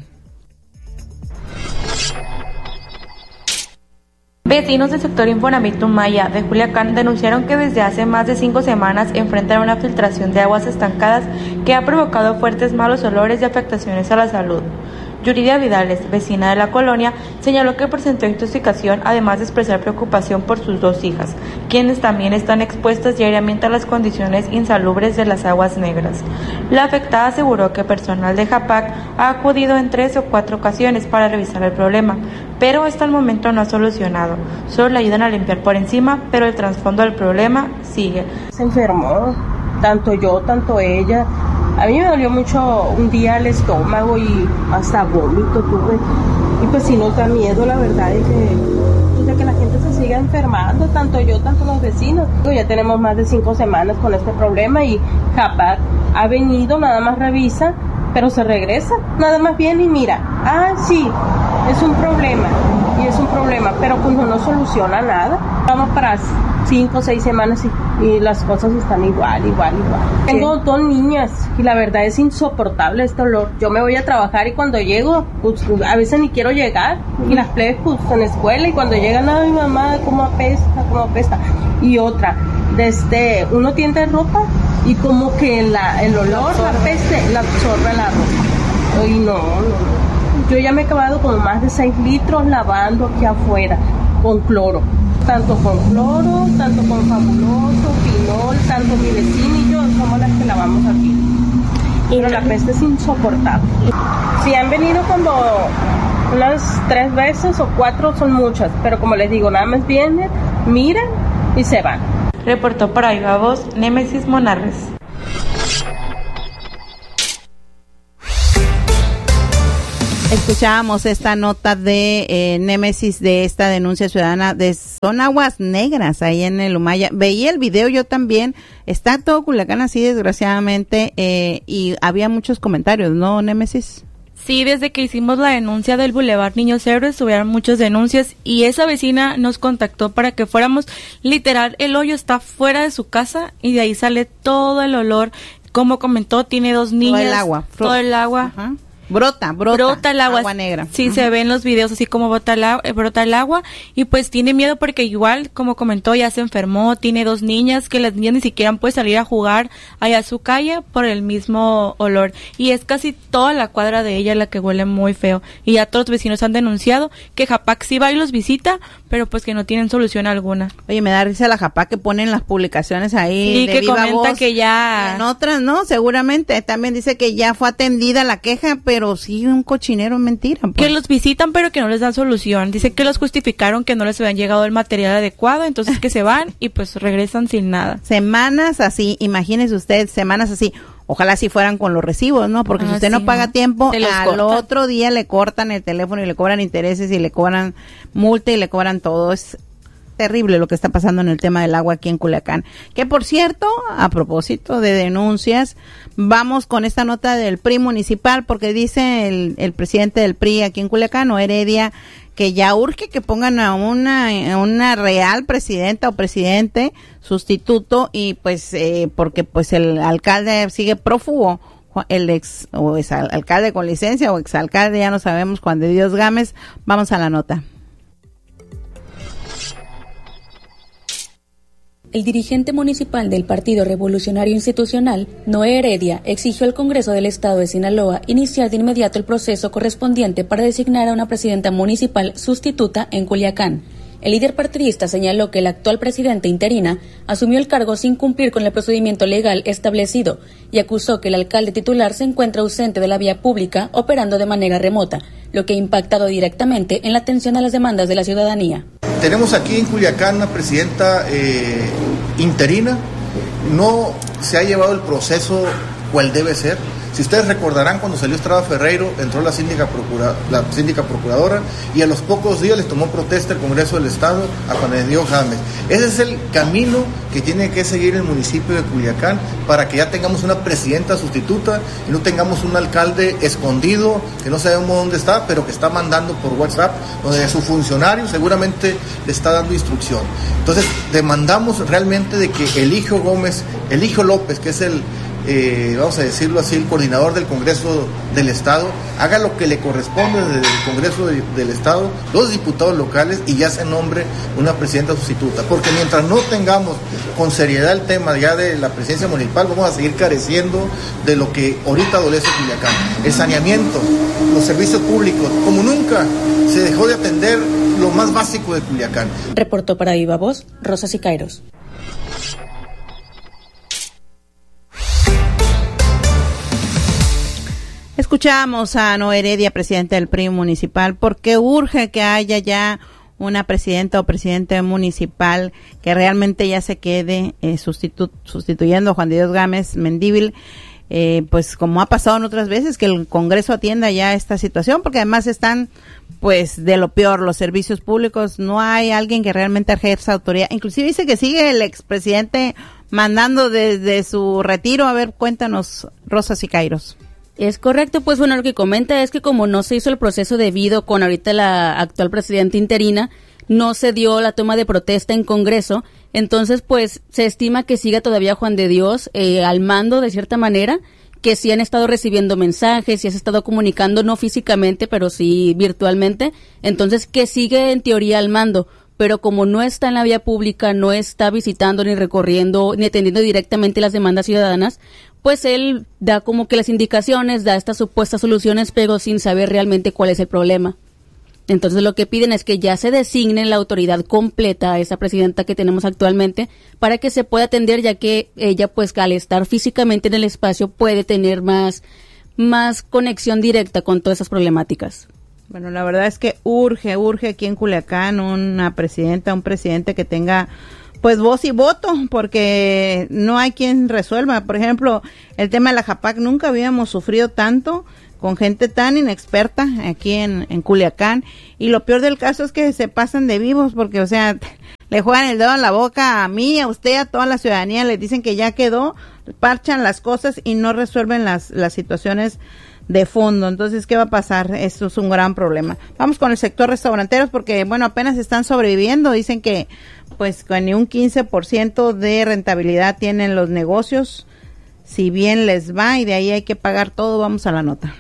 Vecinos del sector Infonavit Humaya de Culiacán denunciaron que desde hace más de cinco semanas enfrentan una filtración de aguas estancadas que ha provocado fuertes malos olores y afectaciones a la salud. Yuridia Vidales, vecina de la colonia, señaló que presentó intoxicación, además de expresar preocupación por sus dos hijas, quienes también están expuestas diariamente a las condiciones insalubres de las aguas negras. La afectada aseguró que personal de JAPAC ha acudido en tres o cuatro ocasiones para revisar el problema, pero hasta el momento no ha solucionado. Solo le ayudan a limpiar por encima, pero el trasfondo del problema sigue. Se enfermó, tanto yo, tanto ella. A mí me dolió mucho un día el estómago y hasta vómito tuve. Y pues sí nos da miedo, la verdad, es que, pues de que la gente se siga enfermando, tanto yo, tanto los vecinos. Ya tenemos más de cinco semanas con este problema y JAPAC ha venido, nada más revisa, pero se regresa, nada más viene y mira, ah, sí, es un problema, y es un problema, pero pues no nos soluciona nada. Vamos para cinco o seis semanas y, y las cosas están igual, igual, igual. Tengo dos niñas y la verdad es insoportable este olor. Yo me voy a trabajar y cuando llego, pues a veces ni quiero llegar, y las plebes pues en la escuela, y cuando llegan, ay mamá, cómo apesta, cómo apesta. Y otra, desde uno tiende ropa y como que la, el olor, la peste, la absorbe la ropa. Y no, no, no. Yo ya me he acabado como más de seis litros lavando aquí afuera con cloro. Tanto con cloro, tanto con Fabuloso, Pinol, tanto mi vecino y yo somos las que lavamos aquí. Pero la peste es insoportable. Si han venido como unas tres veces o cuatro son muchas, pero como les digo, nada más vienen, miran y se van. Reportó para Viva Voz Némesis Monarres. Escuchábamos esta nota de eh, Némesis de esta denuncia ciudadana de son aguas negras ahí en el Humaya. Veía el video yo también, está todo Culiacán así desgraciadamente eh, y había muchos comentarios, ¿no, Némesis? Sí, desde que hicimos la denuncia del Boulevard Niños Héroes tuvieron muchas denuncias y esa vecina nos contactó para que fuéramos, literal, el hoyo está fuera de su casa y de ahí sale todo el olor. Como comentó, tiene dos niñas. Todo el agua. Todo el agua. Ajá. Brota, brota, brota el agua, agua negra. Sí, uh-huh. Se ven los videos así como brota el, agua, brota el agua y pues tiene miedo porque igual, como comentó, ya se enfermó, tiene dos niñas que las niñas ni siquiera pueden salir a jugar allá a su calle por el mismo olor y es casi toda la cuadra de ella la que huele muy feo y ya todos los vecinos han denunciado que Japac sí va y los visita, pero pues que no tienen solución alguna. Oye, me da risa la Japac que ponen las publicaciones ahí sí, de que Viva comenta Voz, que ya... en otras no, seguramente también dice que ya fue atendida la queja, pero sí un cochinero, mentira. Pues. Que los visitan pero que no les dan solución. Dicen que los justificaron que no les habían llegado el material adecuado, entonces que se van y pues regresan sin nada. Semanas así, imagínese usted, semanas así. Ojalá si fueran con los recibos, ¿no? Porque ah, si usted sí, no paga tiempo, al cortan. Otro día le cortan el teléfono y le cobran intereses y le cobran multa y le cobran todo. Es terrible lo que está pasando en el tema del agua aquí en Culiacán. Que por cierto, a propósito de denuncias, vamos con esta nota del P R I municipal porque dice el, el presidente del P R I aquí en Culiacán, o Heredia, que ya urge que pongan a una, a una real presidenta o presidente sustituto y pues eh, porque pues el alcalde sigue prófugo, el ex o ex alcalde con licencia o exalcalde, ya no sabemos, Juan de Dios Gámez. Vamos a la nota. El dirigente municipal del Partido Revolucionario Institucional, Noé Heredia, exigió al Congreso del Estado de Sinaloa iniciar de inmediato el proceso correspondiente para designar a una presidenta municipal sustituta en Culiacán. El líder partidista señaló que la actual presidenta interina asumió el cargo sin cumplir con el procedimiento legal establecido y acusó que el alcalde titular se encuentra ausente de la vía pública operando de manera remota, lo que ha impactado directamente en la atención a las demandas de la ciudadanía. Tenemos aquí en Culiacán una presidenta eh, interina, no se ha llevado el proceso cual debe ser. Si ustedes recordarán, cuando salió Estrada Ferreiro, entró la síndica, procura, la síndica procuradora y a los pocos días les tomó protesta el Congreso del Estado a Juan de Dios Gámez. Ese es el camino que tiene que seguir el municipio de Culiacán para que ya tengamos una presidenta sustituta y no tengamos un alcalde escondido que no sabemos dónde está, pero que está mandando por WhatsApp, donde su funcionario seguramente le está dando instrucción. Entonces, demandamos realmente de que el hijo Gómez, el hijo López, que es el Eh, vamos a decirlo así, el coordinador del Congreso del Estado, haga lo que le corresponde desde el Congreso de, del Estado, los diputados locales, y ya se nombre una presidenta sustituta, porque mientras no tengamos con seriedad el tema ya de la presidencia municipal, vamos a seguir careciendo de lo que ahorita adolece Culiacán, el saneamiento, los servicios públicos, como nunca se dejó de atender lo más básico de Culiacán. Reportó para Viva Voz, Rosa Sicairos. Escuchamos a Noé Heredia, presidente del P R I municipal, porque urge que haya ya una presidenta o presidente municipal que realmente ya se quede eh, sustitu- sustituyendo a Juan de Dios Gámez Mendívil, eh, pues como ha pasado en otras veces, que el Congreso atienda ya esta situación, porque además están pues de lo peor los servicios públicos, no hay alguien que realmente ejerza autoridad, inclusive dice que sigue el expresidente mandando desde su retiro. A ver, cuéntanos, Rosa Sicairos. Es correcto, pues bueno, lo que comenta es que como no se hizo el proceso debido con ahorita la actual presidenta interina, no se dio la toma de protesta en Congreso, entonces pues se estima que siga todavía Juan de Dios eh, al mando de cierta manera, que sí han estado recibiendo mensajes, sí se ha estado comunicando, no físicamente, pero sí virtualmente, entonces que sigue en teoría al mando, pero como no está en la vía pública, no está visitando ni recorriendo ni atendiendo directamente las demandas ciudadanas, pues él da como que las indicaciones, da estas supuestas soluciones, pero sin saber realmente cuál es el problema. Entonces lo que piden es que ya se designe la autoridad completa a esa presidenta que tenemos actualmente para que se pueda atender, ya que ella pues al estar físicamente en el espacio puede tener más, más conexión directa con todas esas problemáticas. Bueno, la verdad es que urge, urge aquí en Culiacán una presidenta, un presidente que tenga pues voz y voto, porque no hay quien resuelva. Por ejemplo, el tema de la Japac, nunca habíamos sufrido tanto con gente tan inexperta aquí en, en Culiacán, y lo peor del caso es que se pasan de vivos, porque o sea, le juegan el dedo en la boca a mí, a usted, a toda la ciudadanía, le dicen que ya quedó, parchan las cosas y no resuelven las, las situaciones de fondo. Entonces, ¿qué va a pasar? Esto es un gran problema. Vamos con el sector restauranteros, porque bueno, apenas están sobreviviendo, dicen que pues con ni un quince por ciento de rentabilidad tienen los negocios, si bien les va, y de ahí hay que pagar todo. Vamos a la nota.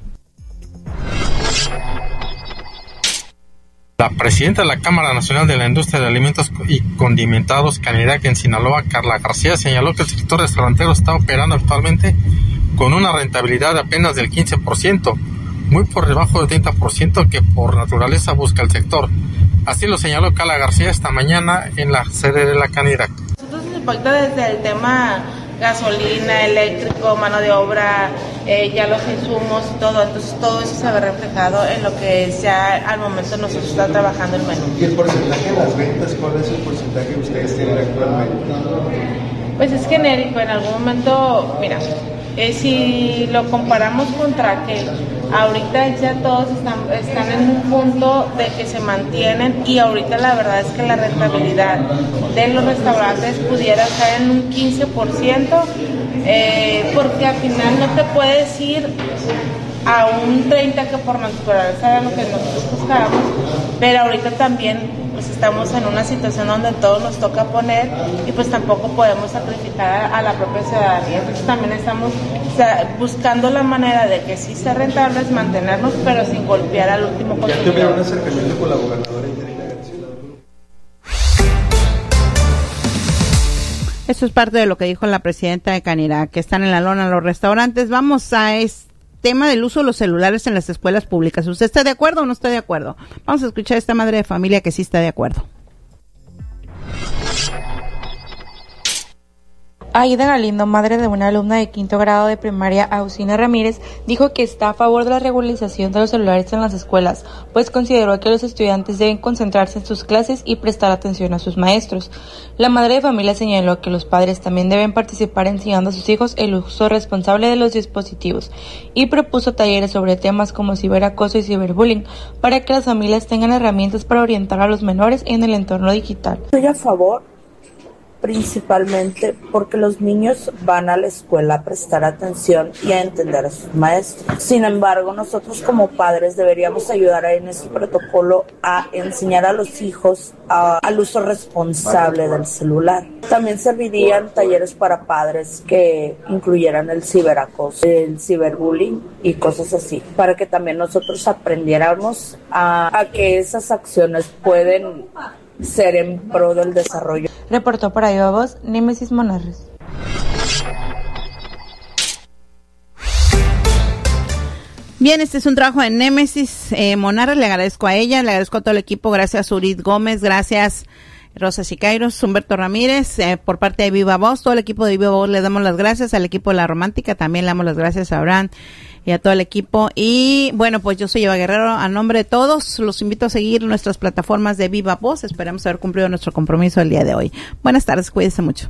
La presidenta de la Cámara Nacional de la Industria de Alimentos y Condimentados Canirac en Sinaloa, Carla García, señaló que el sector restaurantero está operando actualmente con una rentabilidad de apenas del quince por ciento, muy por debajo del treinta por ciento que por naturaleza busca el sector. Así lo señaló Carla García esta mañana en la sede de la Canirac. Nosotros nos impacta desde el tema gasolina, eléctrico, mano de obra, eh, ya los insumos, todo, entonces todo eso se ve reflejado en lo que ya al momento nosotros estamos trabajando el menú. ¿Y el porcentaje de las ventas, cuál es el porcentaje que ustedes tienen actualmente? Pues es genérico, en algún momento, mira, eh, si lo comparamos contra que ahorita ya todos están, están en un punto de que se mantienen, y ahorita la verdad es que la rentabilidad de los restaurantes pudiera estar en un quince por ciento, eh, porque al final no te puedes ir a un treinta por ciento que por naturaleza era lo que nosotros buscábamos, pero ahorita también pues estamos en una situación donde todo nos toca poner y pues tampoco podemos sacrificar a, a la propia ciudadanía. Entonces también estamos o sea, buscando la manera de que sí sea rentable es mantenernos, pero sin golpear al último consumidor. ¿Ya tuvieron un acercamiento con la gobernadora interina Graciela? Eso es parte de lo que dijo la presidenta de Canirac, que están en la lona los restaurantes. Vamos a este tema del uso de los celulares en las escuelas públicas. ¿Usted está de acuerdo o no está de acuerdo? Vamos a escuchar a esta madre de familia que sí está de acuerdo. Aida Galindo, madre de una alumna de quinto grado de primaria, Ausina Ramírez, dijo que está a favor de la regularización de los celulares en las escuelas, pues consideró que los estudiantes deben concentrarse en sus clases y prestar atención a sus maestros. La madre de familia señaló que los padres también deben participar enseñando a sus hijos el uso responsable de los dispositivos y propuso talleres sobre temas como ciberacoso y ciberbullying para que las familias tengan herramientas para orientar a los menores en el entorno digital. Estoy a favor, principalmente porque los niños van a la escuela a prestar atención y a entender a sus maestros. Sin embargo, nosotros como padres deberíamos ayudar en ese protocolo a enseñar a los hijos a, al uso responsable del celular. También servirían talleres para padres que incluyeran el ciberacoso, el ciberbullying y cosas así, para que también nosotros aprendiéramos a, a que esas acciones pueden ser en pro del desarrollo. Reportó para Viva Voz, Némesis Monarres. Bien, este es un trabajo de Némesis eh, Monarres, le agradezco a ella, le agradezco a todo el equipo, gracias a Urit Gómez, gracias Rosa Chicairos, Humberto Ramírez, eh, por parte de Viva Voz, todo el equipo de Viva Voz le damos las gracias, al equipo de La Romántica también le damos las gracias a Abraham y a todo el equipo. Y bueno, pues yo soy Eva Guerrero, a nombre de todos los invito a seguir nuestras plataformas de Viva Voz, esperamos haber cumplido nuestro compromiso el día de hoy. Buenas tardes, cuídense mucho.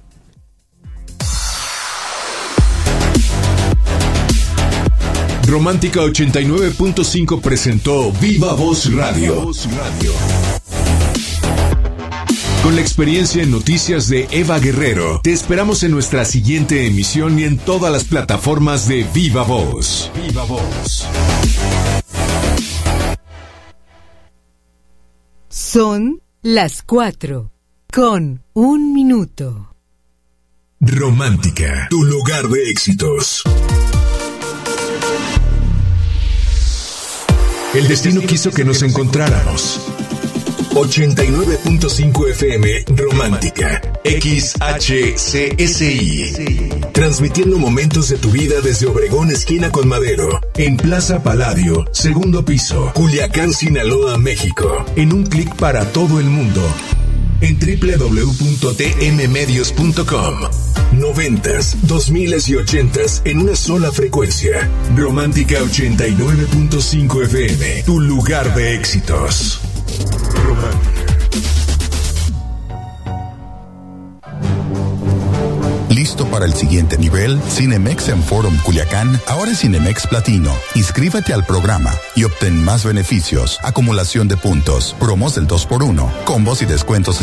Romántica ochenta y nueve punto cinco presentó Viva Voz Radio. Viva Voz Radio. Con la experiencia en noticias de Eva Guerrero, te esperamos en nuestra siguiente emisión y en todas las plataformas de Viva Voz. Viva Voz. Son las cuatro, con un minuto. Romántica, tu lugar de éxitos. El destino quiso que nos encontráramos. ochenta y nueve punto cinco F M Romántica, X H C S I. Transmitiendo momentos de tu vida desde Obregón, esquina con Madero, en Plaza Paladio, segundo piso, Culiacán, Sinaloa, México. En un clic para todo el mundo. En doble u doble u doble u punto t m medios punto com. Noventas, dos miles y ochentas en una sola frecuencia. Romántica ochenta y nueve punto cinco F M, tu lugar de éxitos. ¿Listo para el siguiente nivel? Cinemex en Forum Culiacán, ahora es Cinemex Platino. Inscríbete al programa y obtén más beneficios, acumulación de puntos, promos del dos por uno, combos y descuentos